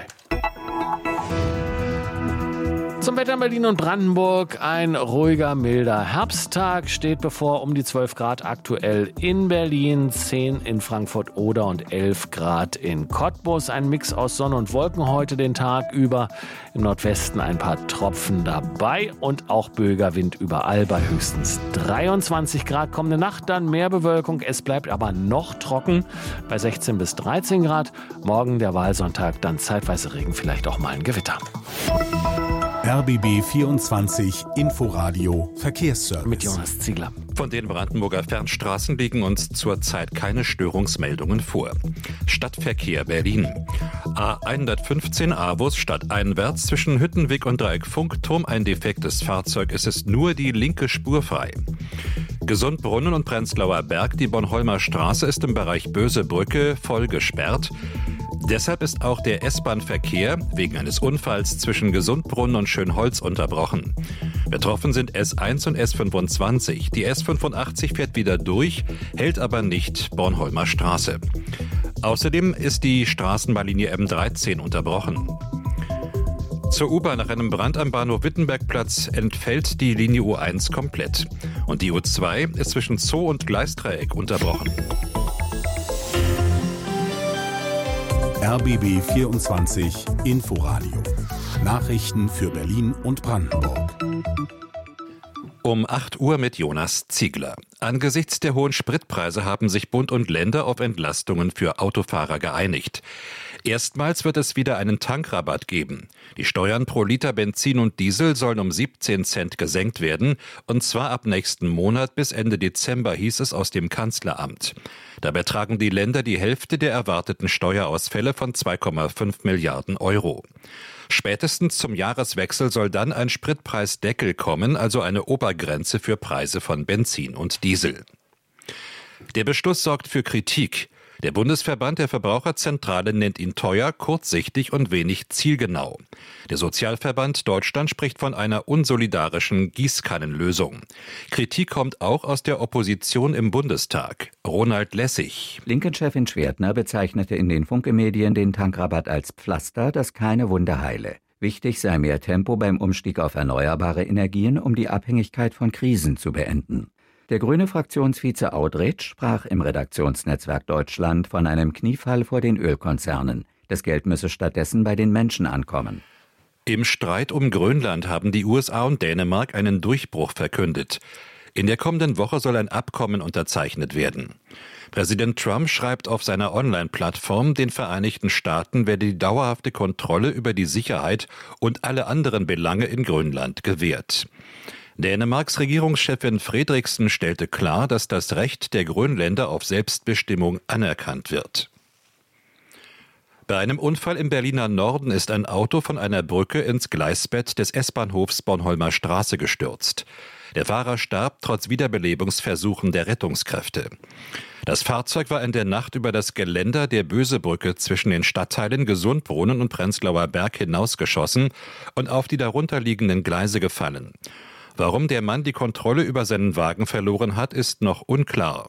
Zum Wetter in Berlin und Brandenburg. Ein ruhiger, milder Herbsttag steht bevor, um die 12 Grad aktuell in Berlin, 10 in Frankfurt-Oder und 11 Grad in Cottbus. Ein Mix aus Sonne und Wolken heute den Tag über. Im Nordwesten ein paar Tropfen dabei und auch böiger Wind überall bei höchstens 23 Grad. Kommende Nacht dann mehr Bewölkung, es bleibt aber noch trocken bei 16 bis 13 Grad. Morgen der Wahlsonntag, dann zeitweise Regen, vielleicht auch mal ein Gewitter. RBB 24 Inforadio Verkehrsservice. Mit Jonas Ziegler. Von den Brandenburger Fernstraßen liegen uns zurzeit keine Störungsmeldungen vor. Stadtverkehr Berlin. A115 Avus stadteinwärts zwischen Hüttenweg und Dreieck Funkturm. Ein defektes Fahrzeug. Es ist nur die linke Spur frei. Gesundbrunnen und Prenzlauer Berg. Die Bornholmer Straße ist im Bereich Bösebrücke voll gesperrt. Deshalb ist auch der S-Bahn-Verkehr wegen eines Unfalls zwischen Gesundbrunnen und Schönholz unterbrochen. Betroffen sind S1 und S25. Die S85 fährt wieder durch, hält aber nicht Bornholmer Straße. Außerdem ist die Straßenbahnlinie M13 unterbrochen. Zur U-Bahn nach einem Brand am Bahnhof Wittenbergplatz entfällt die Linie U1 komplett. Und die U2 ist zwischen Zoo und Gleisdreieck unterbrochen. RBB 24 Inforadio. Nachrichten für Berlin und Brandenburg. Um 8 Uhr mit Jonas Ziegler. Angesichts der hohen Spritpreise haben sich Bund und Länder auf Entlastungen für Autofahrer geeinigt. Erstmals wird es wieder einen Tankrabatt geben. Die Steuern pro Liter Benzin und Diesel sollen um 17 Cent gesenkt werden, und zwar ab nächsten Monat bis Ende Dezember, hieß es aus dem Kanzleramt. Dabei tragen die Länder die Hälfte der erwarteten Steuerausfälle von 2,5 Milliarden Euro. Spätestens zum Jahreswechsel soll dann ein Spritpreisdeckel kommen, also eine Obergrenze für Preise von Benzin und Diesel. Der Beschluss sorgt für Kritik. Der Bundesverband der Verbraucherzentrale nennt ihn teuer, kurzsichtig und wenig zielgenau. Der Sozialverband Deutschland spricht von einer unsolidarischen Gießkannenlösung. Kritik kommt auch aus der Opposition im Bundestag. Ronald Lessig. Linken-Chefin Schwertner bezeichnete in den Funke-Medien den Tankrabatt als Pflaster, das keine Wunde heile. Wichtig sei mehr Tempo beim Umstieg auf erneuerbare Energien, um die Abhängigkeit von Krisen zu beenden. Der grüne Fraktionsvize Audretsch sprach im Redaktionsnetzwerk Deutschland von einem Kniefall vor den Ölkonzernen. Das Geld müsse stattdessen bei den Menschen ankommen. Im Streit um Grönland haben die USA und Dänemark einen Durchbruch verkündet. In der kommenden Woche soll ein Abkommen unterzeichnet werden. Präsident Trump schreibt auf seiner Online-Plattform, den Vereinigten Staaten werde die dauerhafte Kontrolle über die Sicherheit und alle anderen Belange in Grönland gewährt. Dänemarks Regierungschefin Frederiksen stellte klar, dass das Recht der Grönländer auf Selbstbestimmung anerkannt wird. Bei einem Unfall im Berliner Norden ist ein Auto von einer Brücke ins Gleisbett des S-Bahnhofs Bornholmer Straße gestürzt. Der Fahrer starb trotz Wiederbelebungsversuchen der Rettungskräfte. Das Fahrzeug war in der Nacht über das Geländer der Bösebrücke zwischen den Stadtteilen Gesundbrunnen und Prenzlauer Berg hinausgeschossen und auf die darunterliegenden Gleise gefallen. Warum der Mann die Kontrolle über seinen Wagen verloren hat, ist noch unklar.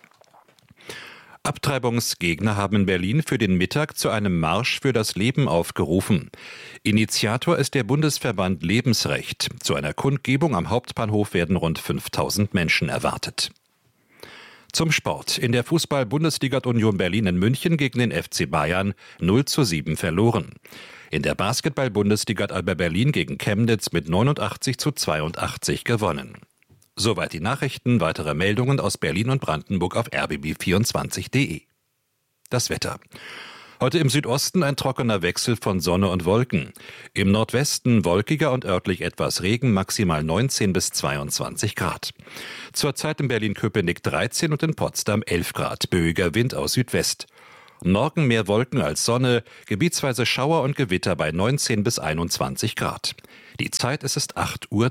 Abtreibungsgegner haben in Berlin für den Mittag zu einem Marsch für das Leben aufgerufen. Initiator ist der Bundesverband Lebensrecht. Zu einer Kundgebung am Hauptbahnhof werden rund 5000 Menschen erwartet. Zum Sport. In der Fußball-Bundesliga hat Union Berlin in München gegen den FC Bayern 0:7 verloren. In der Basketball-Bundesliga hat Alba Berlin gegen Chemnitz mit 89:82 gewonnen. Soweit die Nachrichten. Weitere Meldungen aus Berlin und Brandenburg auf rbb24.de. Das Wetter. Heute im Südosten ein trockener Wechsel von Sonne und Wolken. Im Nordwesten wolkiger und örtlich etwas Regen, maximal 19 bis 22 Grad. Zurzeit in Berlin-Köpenick 13 und in Potsdam 11 Grad. Böiger Wind aus Südwest. Morgen mehr Wolken als Sonne, gebietsweise Schauer und Gewitter bei 19 bis 21 Grad. Die Zeit ist 8:03 Uhr.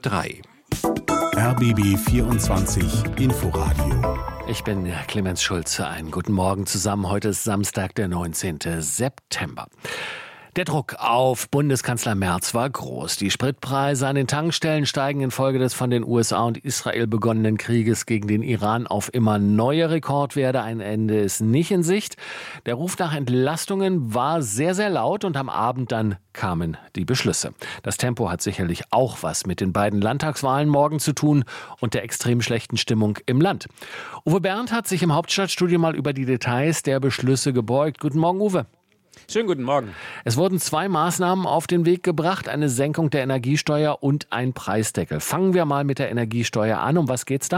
RBB 24 Inforadio. Ich bin Clemens Schulze. Einen guten Morgen zusammen. Heute ist Samstag, der 19. September. Der Druck auf Bundeskanzler Merz war groß. Die Spritpreise an den Tankstellen steigen infolge des von den USA und Israel begonnenen Krieges gegen den Iran auf immer neue Rekordwerte. Ein Ende ist nicht in Sicht. Der Ruf nach Entlastungen war sehr, sehr laut und am Abend dann kamen die Beschlüsse. Das Tempo hat sicherlich auch was mit den beiden Landtagswahlen morgen zu tun und der extrem schlechten Stimmung im Land. Uwe Berndt hat sich im Hauptstadtstudio mal über die Details der Beschlüsse gebeugt. Guten Morgen, Uwe. Schönen guten Morgen. Es wurden 2 Maßnahmen auf den Weg gebracht, eine Senkung der Energiesteuer und ein Preisdeckel. Fangen wir mal mit der Energiesteuer an. Um was geht's da?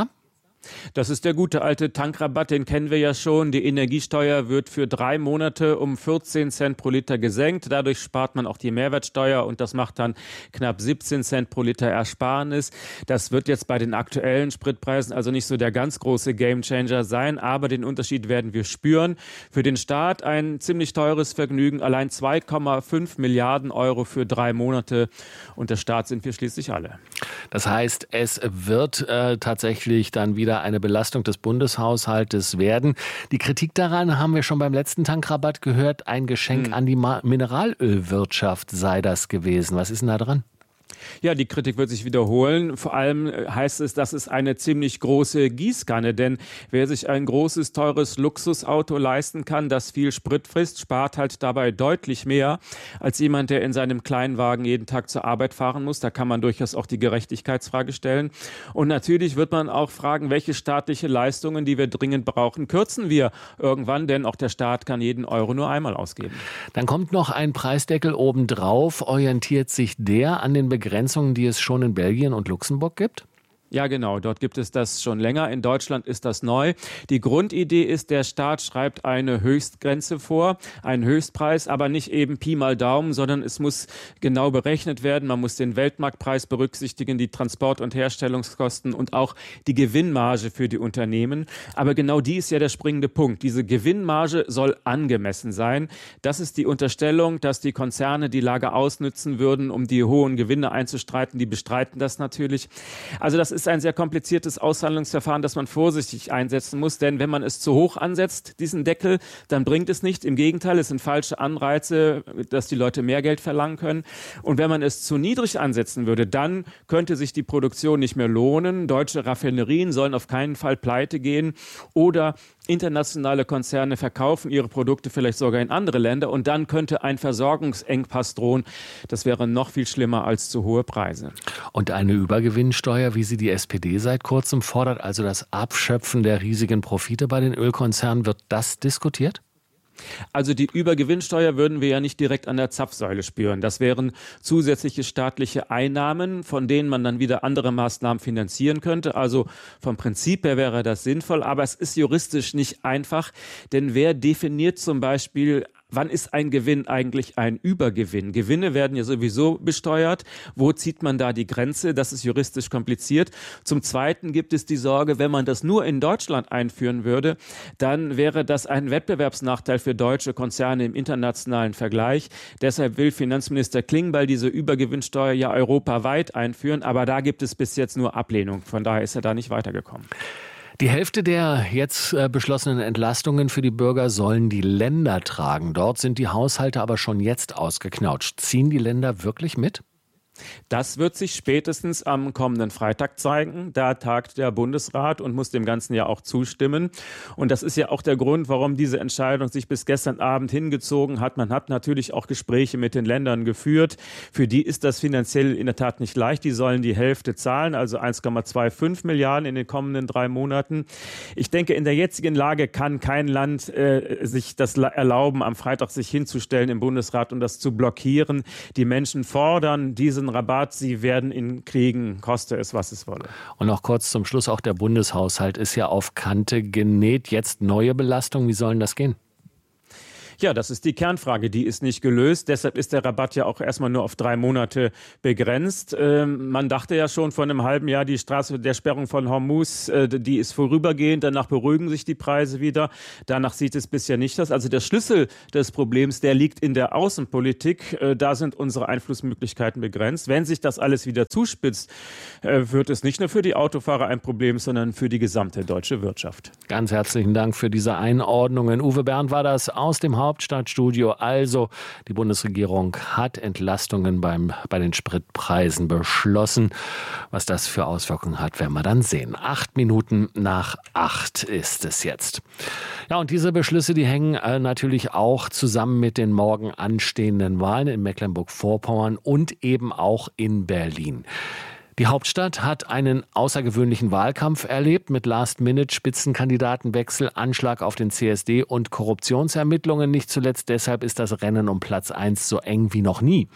Das ist der gute alte Tankrabatt, den kennen wir ja schon. Die Energiesteuer wird für 3 Monate um 14 Cent pro Liter gesenkt. Dadurch spart man auch die Mehrwertsteuer und das macht dann knapp 17 Cent pro Liter Ersparnis. Das wird jetzt bei den aktuellen Spritpreisen also nicht so der ganz große Gamechanger sein, aber den Unterschied werden wir spüren. Für den Staat ein ziemlich teures Vergnügen, allein 2,5 Milliarden Euro für 3 Monate und der Staat sind wir schließlich alle. Das heißt, es wird tatsächlich dann wieder eine Belastung des Bundeshaushaltes werden. Die Kritik daran haben wir schon beim letzten Tankrabatt gehört. Ein Geschenk an die Mineralölwirtschaft sei das gewesen. Was ist denn da dran? Ja, die Kritik wird sich wiederholen. Vor allem heißt es, das ist eine ziemlich große Gießkanne, denn wer sich ein großes, teures Luxusauto leisten kann, das viel Sprit frisst, spart halt dabei deutlich mehr als jemand, der in seinem Kleinwagen jeden Tag zur Arbeit fahren muss. Da kann man durchaus auch die Gerechtigkeitsfrage stellen. Und natürlich wird man auch fragen, welche staatliche Leistungen, die wir dringend brauchen, kürzen wir irgendwann, denn auch der Staat kann jeden Euro nur einmal ausgeben. Dann kommt noch ein Preisdeckel obendrauf. Orientiert sich der an den Begrenzungen, die es schon in Belgien und Luxemburg gibt? Ja, genau. Dort gibt es das schon länger. In Deutschland ist das neu. Die Grundidee ist, der Staat schreibt eine Höchstgrenze vor, einen Höchstpreis, aber nicht eben Pi mal Daumen, sondern es muss genau berechnet werden. Man muss den Weltmarktpreis berücksichtigen, die Transport- und Herstellungskosten und auch die Gewinnmarge für die Unternehmen. Aber genau die ist ja der springende Punkt. Diese Gewinnmarge soll angemessen sein. Das ist die Unterstellung, dass die Konzerne die Lage ausnützen würden, um die hohen Gewinne einzustreiten. Die bestreiten das natürlich. Also das ist ein sehr kompliziertes Aushandlungsverfahren, das man vorsichtig einsetzen muss, denn wenn man es zu hoch ansetzt, diesen Deckel, dann bringt es nichts. Im Gegenteil, es sind falsche Anreize, dass die Leute mehr Geld verlangen können. Und wenn man es zu niedrig ansetzen würde, dann könnte sich die Produktion nicht mehr lohnen. Deutsche Raffinerien sollen auf keinen Fall pleite gehen oder internationale Konzerne verkaufen ihre Produkte vielleicht sogar in andere Länder und dann könnte ein Versorgungsengpass drohen. Das wäre noch viel schlimmer als zu hohe Preise. Und eine Übergewinnsteuer, wie sie die SPD seit kurzem fordert, also das Abschöpfen der riesigen Profite bei den Ölkonzernen, wird das diskutiert? Also die Übergewinnsteuer würden wir ja nicht direkt an der Zapfsäule spüren. Das wären zusätzliche staatliche Einnahmen, von denen man dann wieder andere Maßnahmen finanzieren könnte. Also vom Prinzip her wäre das sinnvoll, aber es ist juristisch nicht einfach, denn wer definiert zum Beispiel, wann ist ein Gewinn eigentlich ein Übergewinn? Gewinne werden ja sowieso besteuert. Wo zieht man da die Grenze? Das ist juristisch kompliziert. Zum Zweiten gibt es die Sorge, wenn man das nur in Deutschland einführen würde, dann wäre das ein Wettbewerbsnachteil für deutsche Konzerne im internationalen Vergleich. Deshalb will Finanzminister Klingbeil diese Übergewinnsteuer ja europaweit einführen, aber da gibt es bis jetzt nur Ablehnung. Von daher ist er da nicht weitergekommen. Die Hälfte der jetzt beschlossenen Entlastungen für die Bürger sollen die Länder tragen. Dort sind die Haushalte aber schon jetzt ausgeknautscht. Ziehen die Länder wirklich mit? Das wird sich spätestens am kommenden Freitag zeigen. Da tagt der Bundesrat und muss dem Ganzen ja auch zustimmen. Und das ist ja auch der Grund, warum diese Entscheidung sich bis gestern Abend hingezogen hat. Man hat natürlich auch Gespräche mit den Ländern geführt. Für die ist das finanziell in der Tat nicht leicht. Die sollen die Hälfte zahlen, also 1,25 Milliarden in den kommenden 3 Monaten. Ich denke, in der jetzigen Lage kann kein Land sich das erlauben, am Freitag sich hinzustellen im Bundesrat und das zu blockieren. Die Menschen fordern diesen Rabatt, sie werden ihn kriegen, koste es, was es wolle. Und noch kurz zum Schluss, auch der Bundeshaushalt ist ja auf Kante genäht. Jetzt neue Belastungen, wie sollen das gehen? Ja, das ist die Kernfrage, die ist nicht gelöst. Deshalb ist der Rabatt ja auch erstmal nur auf 3 Monate begrenzt. Man dachte ja schon vor einem halben Jahr, die Straße der Sperrung von Hormuz, die ist vorübergehend, danach beruhigen sich die Preise wieder. Danach sieht es bisher nicht aus. Also der Schlüssel des Problems, der liegt in der Außenpolitik. Da sind unsere Einflussmöglichkeiten begrenzt. Wenn sich das alles wieder zuspitzt, wird es nicht nur für die Autofahrer ein Problem, sondern für die gesamte deutsche Wirtschaft. Ganz herzlichen Dank für diese Einordnungen. Uwe Bernd war das aus dem Hauptstadtstudio. Also, die Bundesregierung hat Entlastungen bei den Spritpreisen beschlossen. Was das für Auswirkungen hat, werden wir dann sehen. 8 Minuten nach 8 ist es jetzt. Ja, und diese Beschlüsse, die hängen natürlich auch zusammen mit den morgen anstehenden Wahlen in Mecklenburg-Vorpommern und eben auch in Berlin. Die Hauptstadt hat einen außergewöhnlichen Wahlkampf erlebt mit Last-Minute-Spitzenkandidatenwechsel, Anschlag auf den CSD und Korruptionsermittlungen. Nicht zuletzt deshalb ist das Rennen um Platz 1 so eng wie noch nie.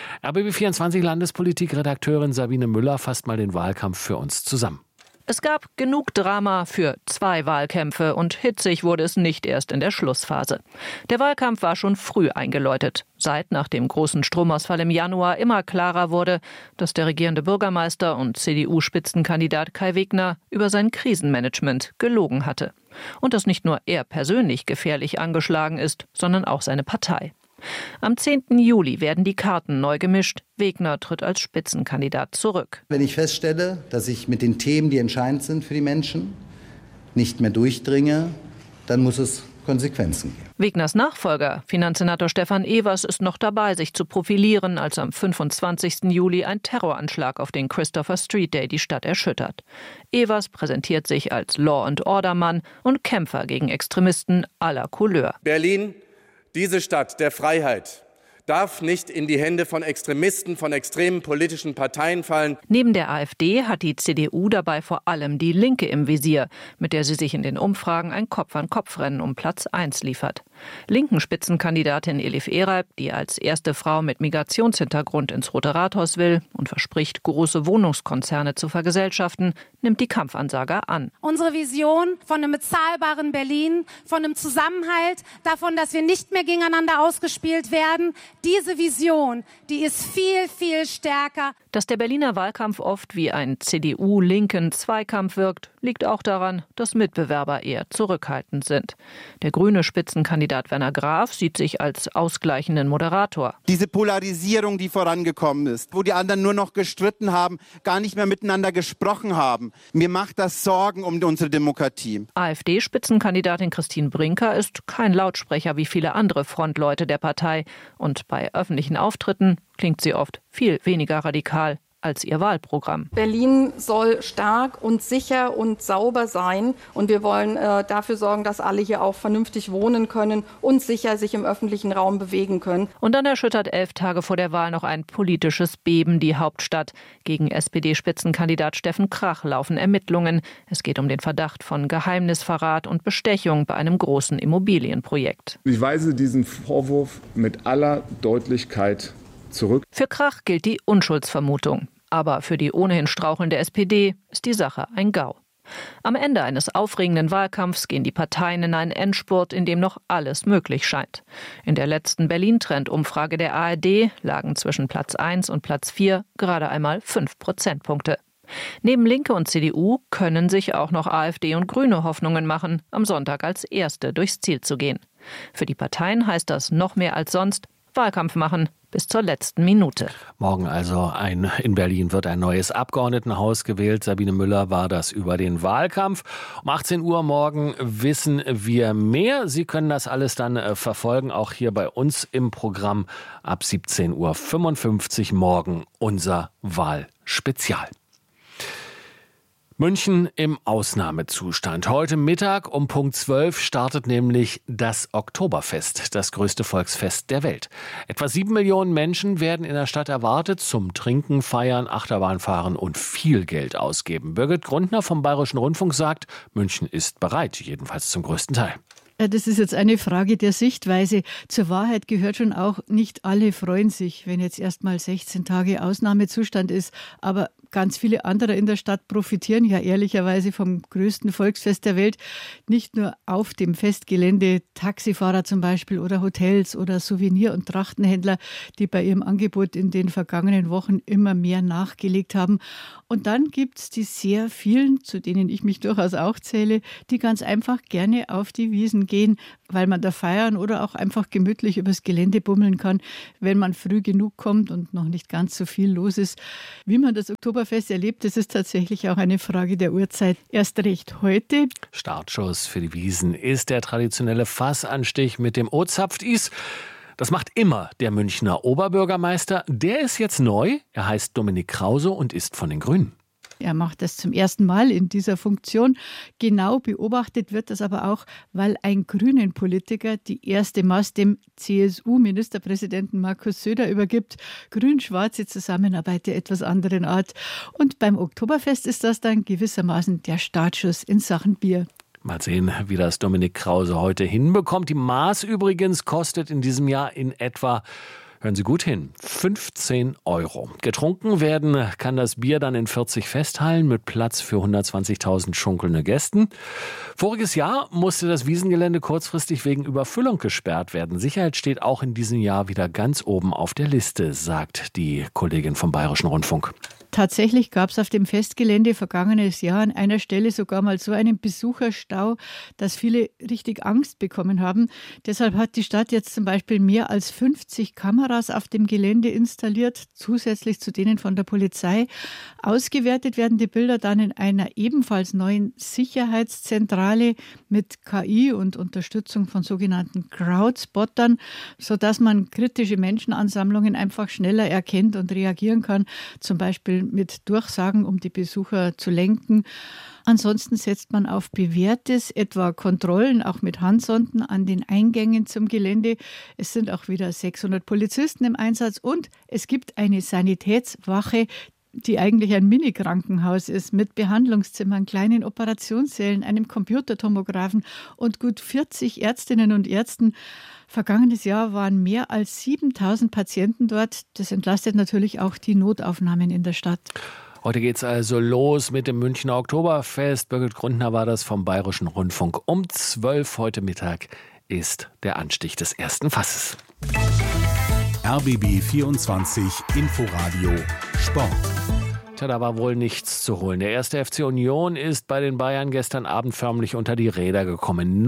RBB24-Landespolitik-Redakteurin Sabine Müller fasst mal den Wahlkampf für uns zusammen. Es gab genug Drama für 2 Wahlkämpfe und hitzig wurde es nicht erst in der Schlussphase. Der Wahlkampf war schon früh eingeläutet. Seit nach dem großen Stromausfall im Januar immer klarer wurde, dass der regierende Bürgermeister und CDU-Spitzenkandidat Kai Wegner über sein Krisenmanagement gelogen hatte. Und dass nicht nur er persönlich gefährlich angeschlagen ist, sondern auch seine Partei. Am 10. Juli werden die Karten neu gemischt. Wegner tritt als Spitzenkandidat zurück. Wenn ich feststelle, dass ich mit den Themen, die entscheidend sind für die Menschen, nicht mehr durchdringe, dann muss es Konsequenzen geben. Wegners Nachfolger, Finanzsenator Stefan Evers, ist noch dabei, sich zu profilieren, als am 25. Juli ein Terroranschlag auf den Christopher Street Day die Stadt erschüttert. Evers präsentiert sich als Law-and-Order-Mann und Kämpfer gegen Extremisten aller Couleur. Berlin, diese Stadt der Freiheit, darf nicht in die Hände von Extremisten, von extremen politischen Parteien fallen. Neben der AfD hat die CDU dabei vor allem die Linke im Visier, mit der sie sich in den Umfragen ein Kopf-an-Kopf-Rennen um Platz 1 liefert. Linken Spitzenkandidatin Elif Eralp, die als erste Frau mit Migrationshintergrund ins Rote Rathaus will und verspricht, große Wohnungskonzerne zu vergesellschaften, nimmt die Kampfansager an. Unsere Vision von einem bezahlbaren Berlin, von einem Zusammenhalt, davon, dass wir nicht mehr gegeneinander ausgespielt werden, diese Vision, die ist viel, viel stärker. Dass der Berliner Wahlkampf oft wie ein CDU-linken Zweikampf wirkt, liegt auch daran, dass Mitbewerber eher zurückhaltend sind. Der grüne Spitzenkandidat Werner Graf sieht sich als ausgleichenden Moderator. Diese Polarisierung, die vorangekommen ist, wo die anderen nur noch gestritten haben, gar nicht mehr miteinander gesprochen haben. Mir macht das Sorgen um unsere Demokratie. AfD-Spitzenkandidatin Christine Brinker ist kein Lautsprecher wie viele andere Frontleute der Partei. Und bei öffentlichen Auftritten klingt sie oft viel weniger radikal als ihr Wahlprogramm. Berlin soll stark und sicher und sauber sein. Und wir wollen dafür sorgen, dass alle hier auch vernünftig wohnen können und sicher sich im öffentlichen Raum bewegen können. Und dann erschüttert 11 Tage vor der Wahl noch ein politisches Beben die Hauptstadt. Gegen SPD-Spitzenkandidat Steffen Krach laufen Ermittlungen. Es geht um den Verdacht von Geheimnisverrat und Bestechung bei einem großen Immobilienprojekt. Ich weise diesen Vorwurf mit aller Deutlichkeit zurück. Für Krach gilt die Unschuldsvermutung. Aber für die ohnehin strauchelnde SPD ist die Sache ein GAU. Am Ende eines aufregenden Wahlkampfs gehen die Parteien in einen Endspurt, in dem noch alles möglich scheint. In der letzten Berlin-Trend-Umfrage der ARD lagen zwischen Platz 1 und Platz 4 gerade einmal 5 Prozentpunkte. Neben Linke und CDU können sich auch noch AfD und Grüne Hoffnungen machen, am Sonntag als Erste durchs Ziel zu gehen. Für die Parteien heißt das noch mehr als sonst Wahlkampf machen bis zur letzten Minute. Morgen also in Berlin wird ein neues Abgeordnetenhaus gewählt. Sabine Müller war das über den Wahlkampf. Um 18 Uhr morgen wissen wir mehr. Sie können das alles dann verfolgen, auch hier bei uns im Programm ab 17.55 Uhr morgen unser Wahlspezial. München im Ausnahmezustand. Heute Mittag um Punkt 12 startet nämlich das Oktoberfest, das größte Volksfest der Welt. Etwa 7 Millionen Menschen werden in der Stadt erwartet, zum Trinken, Feiern, Achterbahn fahren und viel Geld ausgeben. Birgit Grundner vom Bayerischen Rundfunk sagt, München ist bereit, jedenfalls zum größten Teil. Das ist jetzt eine Frage der Sichtweise. Zur Wahrheit gehört schon auch, nicht alle freuen sich, wenn jetzt erst mal 16 Tage Ausnahmezustand ist. Aber ganz viele andere in der Stadt profitieren ja ehrlicherweise vom größten Volksfest der Welt. Nicht nur auf dem Festgelände Taxifahrer zum Beispiel oder Hotels oder Souvenir- und Trachtenhändler, die bei ihrem Angebot in den vergangenen Wochen immer mehr nachgelegt haben. Und dann gibt es die sehr vielen, zu denen ich mich durchaus auch zähle, die ganz einfach gerne auf die Wiesen gehen, weil man da feiern oder auch einfach gemütlich übers Gelände bummeln kann, wenn man früh genug kommt und noch nicht ganz so viel los ist. Wie man das Oktoberfest erlebt, das ist tatsächlich auch eine Frage der Uhrzeit. Erst recht heute. Startschuss für die Wiesen ist der traditionelle Fassanstich mit dem O-Zapft-Is. Das macht immer der Münchner Oberbürgermeister. Der ist jetzt neu. Er heißt Dominik Krause und ist von den Grünen. Er macht das zum ersten Mal in dieser Funktion. Genau beobachtet wird das aber auch, weil ein Grünen-Politiker die erste Mast dem CSU-Ministerpräsidenten Markus Söder übergibt. Grün-schwarze Zusammenarbeit der etwas anderen Art. Und beim Oktoberfest ist das dann gewissermaßen der Startschuss in Sachen Bier. Mal sehen, wie das Dominik Krause heute hinbekommt. Die Maß übrigens kostet in diesem Jahr in etwa, hören Sie gut hin, 15 €. Getrunken werden kann das Bier dann in 40 Festhallen mit Platz für 120.000 schunkelnde Gästen. Voriges Jahr musste das Wiesengelände kurzfristig wegen Überfüllung gesperrt werden. Sicherheit steht auch in diesem Jahr wieder ganz oben auf der Liste, sagt die Kollegin vom Bayerischen Rundfunk. Tatsächlich gab es auf dem Festgelände vergangenes Jahr an einer Stelle sogar mal so einen Besucherstau, dass viele richtig Angst bekommen haben. Deshalb hat die Stadt jetzt zum Beispiel mehr als 50 Kameras auf dem Gelände installiert, zusätzlich zu denen von der Polizei. Ausgewertet werden die Bilder dann in einer ebenfalls neuen Sicherheitszentrale mit KI und Unterstützung von sogenannten Crowdspottern, sodass man kritische Menschenansammlungen einfach schneller erkennt und reagieren kann, zum Beispiel mit Durchsagen, um die Besucher zu lenken. Ansonsten setzt man auf Bewährtes, etwa Kontrollen, auch mit Handsonden an den Eingängen zum Gelände. Es sind auch wieder 600 Polizisten im Einsatz und es gibt eine Sanitätswache, die eigentlich ein Mini-Krankenhaus ist, mit Behandlungszimmern, kleinen Operationssälen, einem Computertomographen und gut 40 Ärztinnen und Ärzten. Vergangenes Jahr waren mehr als 7.000 Patienten dort. Das entlastet natürlich auch die Notaufnahmen in der Stadt. Heute geht's also los mit dem Münchner Oktoberfest. Birgit Grundner war das vom Bayerischen Rundfunk. Um 12 heute Mittag ist der Anstich des ersten Fasses. RBB 24 Inforadio Sport. Tja, da war wohl nichts zu holen. Der erste FC Union ist bei den Bayern gestern Abend förmlich unter die Räder gekommen.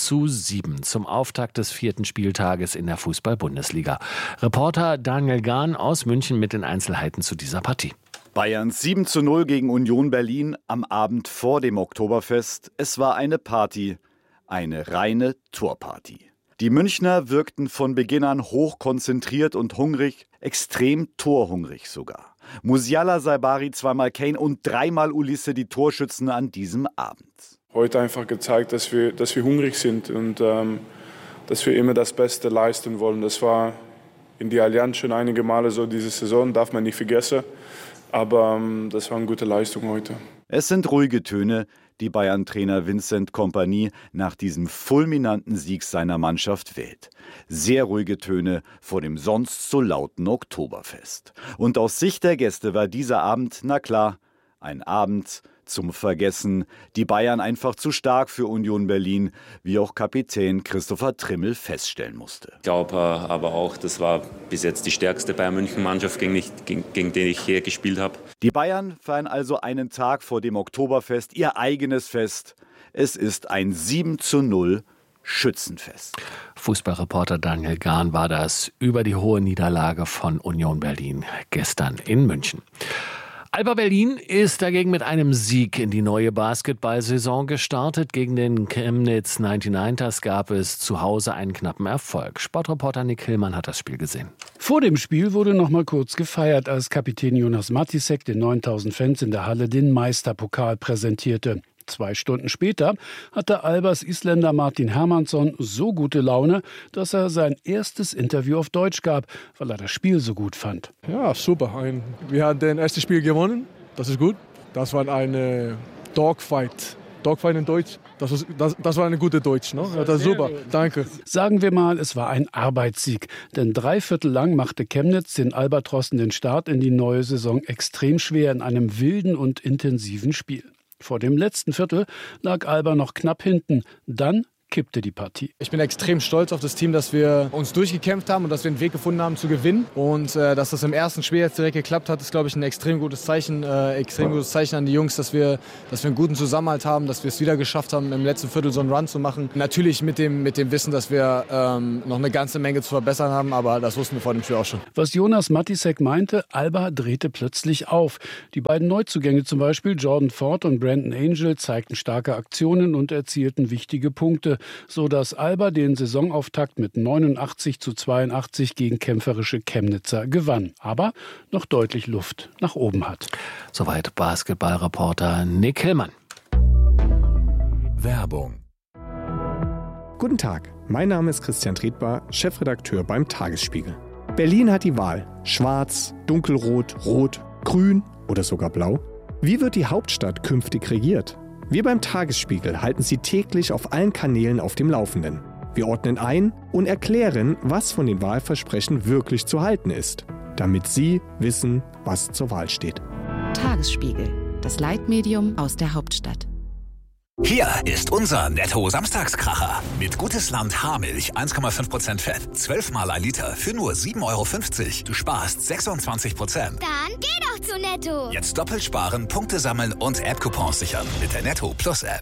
0:7 zum Auftakt des 4. Spieltages in der Fußball-Bundesliga. Reporter Daniel Gahn aus München mit den Einzelheiten zu dieser Partie. Bayerns 7:0 gegen Union Berlin am Abend vor dem Oktoberfest. Es war eine Party, eine reine Torparty. Die Münchner wirkten von Beginn an hochkonzentriert und hungrig, extrem torhungrig sogar. Musiala, Saibari, zweimal Kane und dreimal Ulisse die Torschützen an diesem Abend. Heute einfach gezeigt, dass wir hungrig sind und dass wir immer das Beste leisten wollen. Das war in die Allianz schon einige Male so diese Saison, darf man nicht vergessen. Aber das war eine gute Leistung heute. Es sind ruhige Töne, die Bayern-Trainer Vincent Kompany nach diesem fulminanten Sieg seiner Mannschaft wählt. Sehr ruhige Töne vor dem sonst so lauten Oktoberfest. Und aus Sicht der Gäste war dieser Abend, na klar, ein Abend zum Vergessen. Die Bayern einfach zu stark für Union Berlin, wie auch Kapitän Christopher Trimmel feststellen musste. Ich glaube aber auch, das war bis jetzt die stärkste Bayern-München-Mannschaft, gegen die ich je gespielt habe. Die Bayern feiern also einen Tag vor dem Oktoberfest ihr eigenes Fest. Es ist ein 7:0 Schützenfest. Fußballreporter Daniel Gahn war das über die hohe Niederlage von Union Berlin gestern in München. Alba Berlin ist dagegen mit einem Sieg in die neue Basketballsaison gestartet. Gegen den Chemnitz 99ers gab es zu Hause einen knappen Erfolg. Sportreporter Nick Hillmann hat das Spiel gesehen. Vor dem Spiel wurde noch mal kurz gefeiert, als Kapitän Jonas Matisek den 9000 Fans in der Halle den Meisterpokal präsentierte. 2 Stunden später hatte Albas Isländer Martin Hermansson so gute Laune, dass er sein erstes Interview auf Deutsch gab, weil er das Spiel so gut fand. Ja, super. Wir haben das erste Spiel gewonnen. Das ist gut. Das war eine Dogfight Dogfight in Deutsch. Das war eine gute Deutsch, ne? Das ist super, danke. Sagen wir mal, es war ein Arbeitssieg. Denn 3/4 lang machte Chemnitz den Albatrossen den Start in die neue Saison extrem schwer in einem wilden und intensiven Spiel. Vor dem letzten Viertel lag Alba noch knapp hinten. Dann kippte die Partie. Ich bin extrem stolz auf das Team, dass wir uns durchgekämpft haben und dass wir einen Weg gefunden haben zu gewinnen. Und dass das im ersten Spiel jetzt direkt geklappt hat, ist, glaube ich, ein extrem gutes Zeichen an die Jungs, dass wir einen guten Zusammenhalt haben, dass wir es wieder geschafft haben, im letzten Viertel so einen Run zu machen. Natürlich mit dem Wissen, dass wir noch eine ganze Menge zu verbessern haben, aber das wussten wir vor dem Spiel auch schon. Was Jonas Matisek meinte, Alba drehte plötzlich auf. Die beiden Neuzugänge zum Beispiel, Jordan Ford und Brandon Angel, zeigten starke Aktionen und erzielten wichtige Punkte, so dass Alba den Saisonauftakt mit 89:82 gegen kämpferische Chemnitzer gewann, aber noch deutlich Luft nach oben hat. Soweit Basketballreporter Nick Hillmann. Werbung. Guten Tag, mein Name ist Christian Tretbar, Chefredakteur beim Tagesspiegel. Berlin hat die Wahl: Schwarz, Dunkelrot, Rot, Grün oder sogar Blau. Wie wird die Hauptstadt künftig regiert? Wir beim Tagesspiegel halten Sie täglich auf allen Kanälen auf dem Laufenden. Wir ordnen ein und erklären, was von den Wahlversprechen wirklich zu halten ist, damit Sie wissen, was zur Wahl steht. Tagesspiegel, das Leitmedium aus der Hauptstadt. Hier ist unser Netto-Samstagskracher. Mit Gutes-Land Haarmilch 1,5% Fett, 12 mal ein Liter für nur 7,50 €. Du sparst 26%. Dann geh doch zu Netto. Jetzt doppelt sparen, Punkte sammeln und App-Coupons sichern mit der Netto Plus App.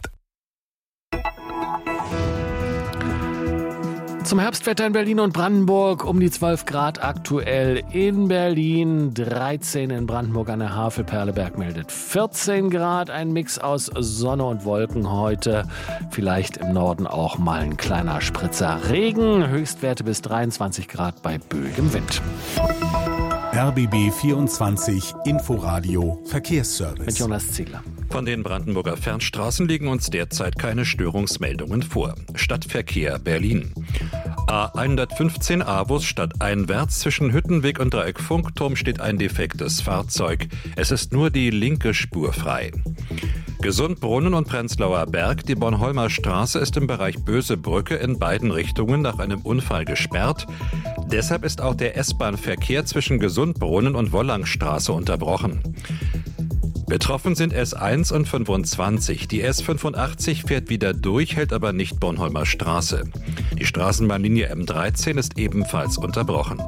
Zum Herbstwetter in Berlin und Brandenburg um die 12 Grad aktuell in Berlin, 13 in Brandenburg an der Havel. Perleberg meldet 14 Grad, ein Mix aus Sonne und Wolken heute. Vielleicht im Norden auch mal ein kleiner Spritzer Regen, Höchstwerte bis 23 Grad bei böigem Wind. RBB 24 Inforadio Verkehrsservice. Mit Jonas Ziegler. Von den Brandenburger Fernstraßen liegen uns derzeit keine Störungsmeldungen vor. Stadtverkehr Berlin. A115 Avus stadteinwärts zwischen Hüttenweg und Dreieck Funkturm steht ein defektes Fahrzeug. Es ist nur die linke Spur frei. Gesundbrunnen und Prenzlauer Berg, die Bornholmer Straße ist im Bereich Bösebrücke in beiden Richtungen nach einem Unfall gesperrt. Deshalb ist auch der S-Bahn-Verkehr zwischen Gesundbrunnen und Wollangstraße unterbrochen. Betroffen sind S1 und 25. Die S85 fährt wieder durch, hält aber nicht Bornholmer Straße. Die Straßenbahnlinie M13 ist ebenfalls unterbrochen.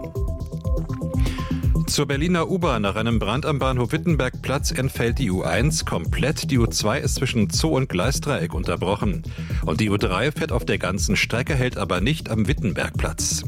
Zur Berliner U-Bahn nach einem Brand am Bahnhof Wittenbergplatz entfällt die U1 komplett. Die U2 ist zwischen Zoo und Gleisdreieck unterbrochen. Und die U3 fährt auf der ganzen Strecke, hält aber nicht am Wittenbergplatz.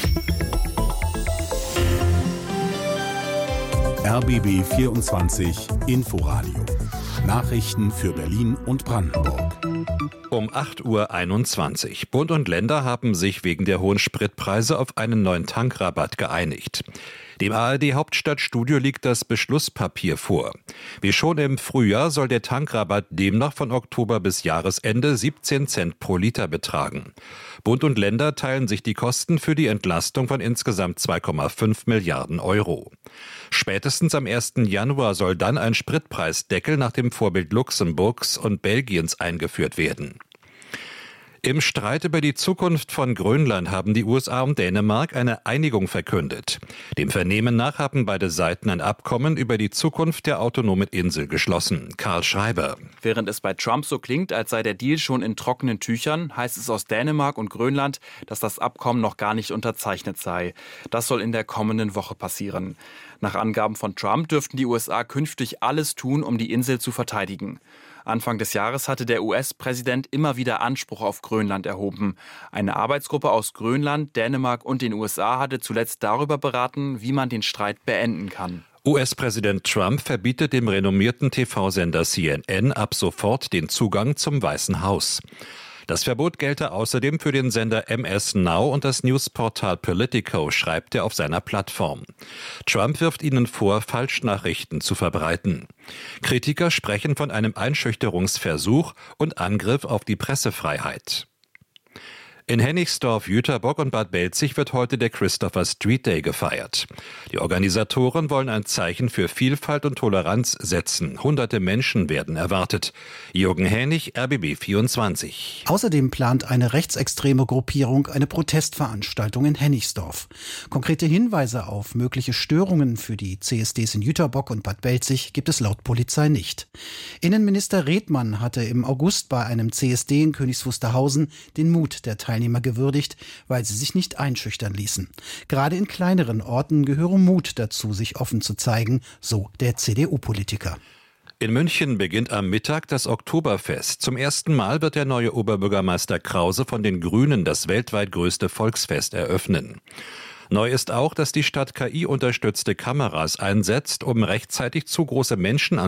RBB 24 Inforadio. Nachrichten für Berlin und Brandenburg. Um 8:21 Uhr. Bund und Länder haben sich wegen der hohen Spritpreise auf einen neuen Tankrabatt geeinigt. Dem ARD-Hauptstadtstudio liegt das Beschlusspapier vor. Wie schon im Frühjahr soll der Tankrabatt demnach von Oktober bis Jahresende 17 Cent pro Liter betragen. Bund und Länder teilen sich die Kosten für die Entlastung von insgesamt 2,5 Milliarden Euro. Spätestens am 1. Januar soll dann ein Spritpreisdeckel nach dem Vorbild Luxemburgs und Belgiens eingeführt werden. Im Streit über die Zukunft von Grönland haben die USA und Dänemark eine Einigung verkündet. Dem Vernehmen nach haben beide Seiten ein Abkommen über die Zukunft der autonomen Insel geschlossen. Karl Schreiber. Während es bei Trump so klingt, als sei der Deal schon in trockenen Tüchern, heißt es aus Dänemark und Grönland, dass das Abkommen noch gar nicht unterzeichnet sei. Das soll in der kommenden Woche passieren. Nach Angaben von Trump dürften die USA künftig alles tun, um die Insel zu verteidigen. Anfang des Jahres hatte der US-Präsident immer wieder Anspruch auf Grönland erhoben. Eine Arbeitsgruppe aus Grönland, Dänemark und den USA hatte zuletzt darüber beraten, wie man den Streit beenden kann. US-Präsident Trump verbietet dem renommierten TV-Sender CNN ab sofort den Zugang zum Weißen Haus. Das Verbot gelte außerdem für den Sender MS Now und das Newsportal Politico, schreibt er auf seiner Plattform. Trump wirft ihnen vor, Falschnachrichten zu verbreiten. Kritiker sprechen von einem Einschüchterungsversuch und Angriff auf die Pressefreiheit. In Hennigsdorf, Jüterbock und Bad Belzig wird heute der Christopher Street Day gefeiert. Die Organisatoren wollen ein Zeichen für Vielfalt und Toleranz setzen. Hunderte Menschen werden erwartet. Jürgen Hänig, RBB 24. Außerdem plant eine rechtsextreme Gruppierung eine Protestveranstaltung in Hennigsdorf. Konkrete Hinweise auf mögliche Störungen für die CSDs in Jüterbock und Bad Belzig gibt es laut Polizei nicht. Innenminister Redmann hatte im August bei einem CSD in Königs Wusterhausen den Mut der Teilnehmer gewürdigt, weil sie sich nicht einschüchtern ließen. Gerade in kleineren Orten gehöre Mut dazu, sich offen zu zeigen, so der CDU-Politiker. In München beginnt am Mittag das Oktoberfest. Zum ersten Mal wird der neue Oberbürgermeister Krause von den Grünen das weltweit größte Volksfest eröffnen. Neu ist auch, dass die Stadt KI-unterstützte Kameras einsetzt, um rechtzeitig zu große Menschenanzahl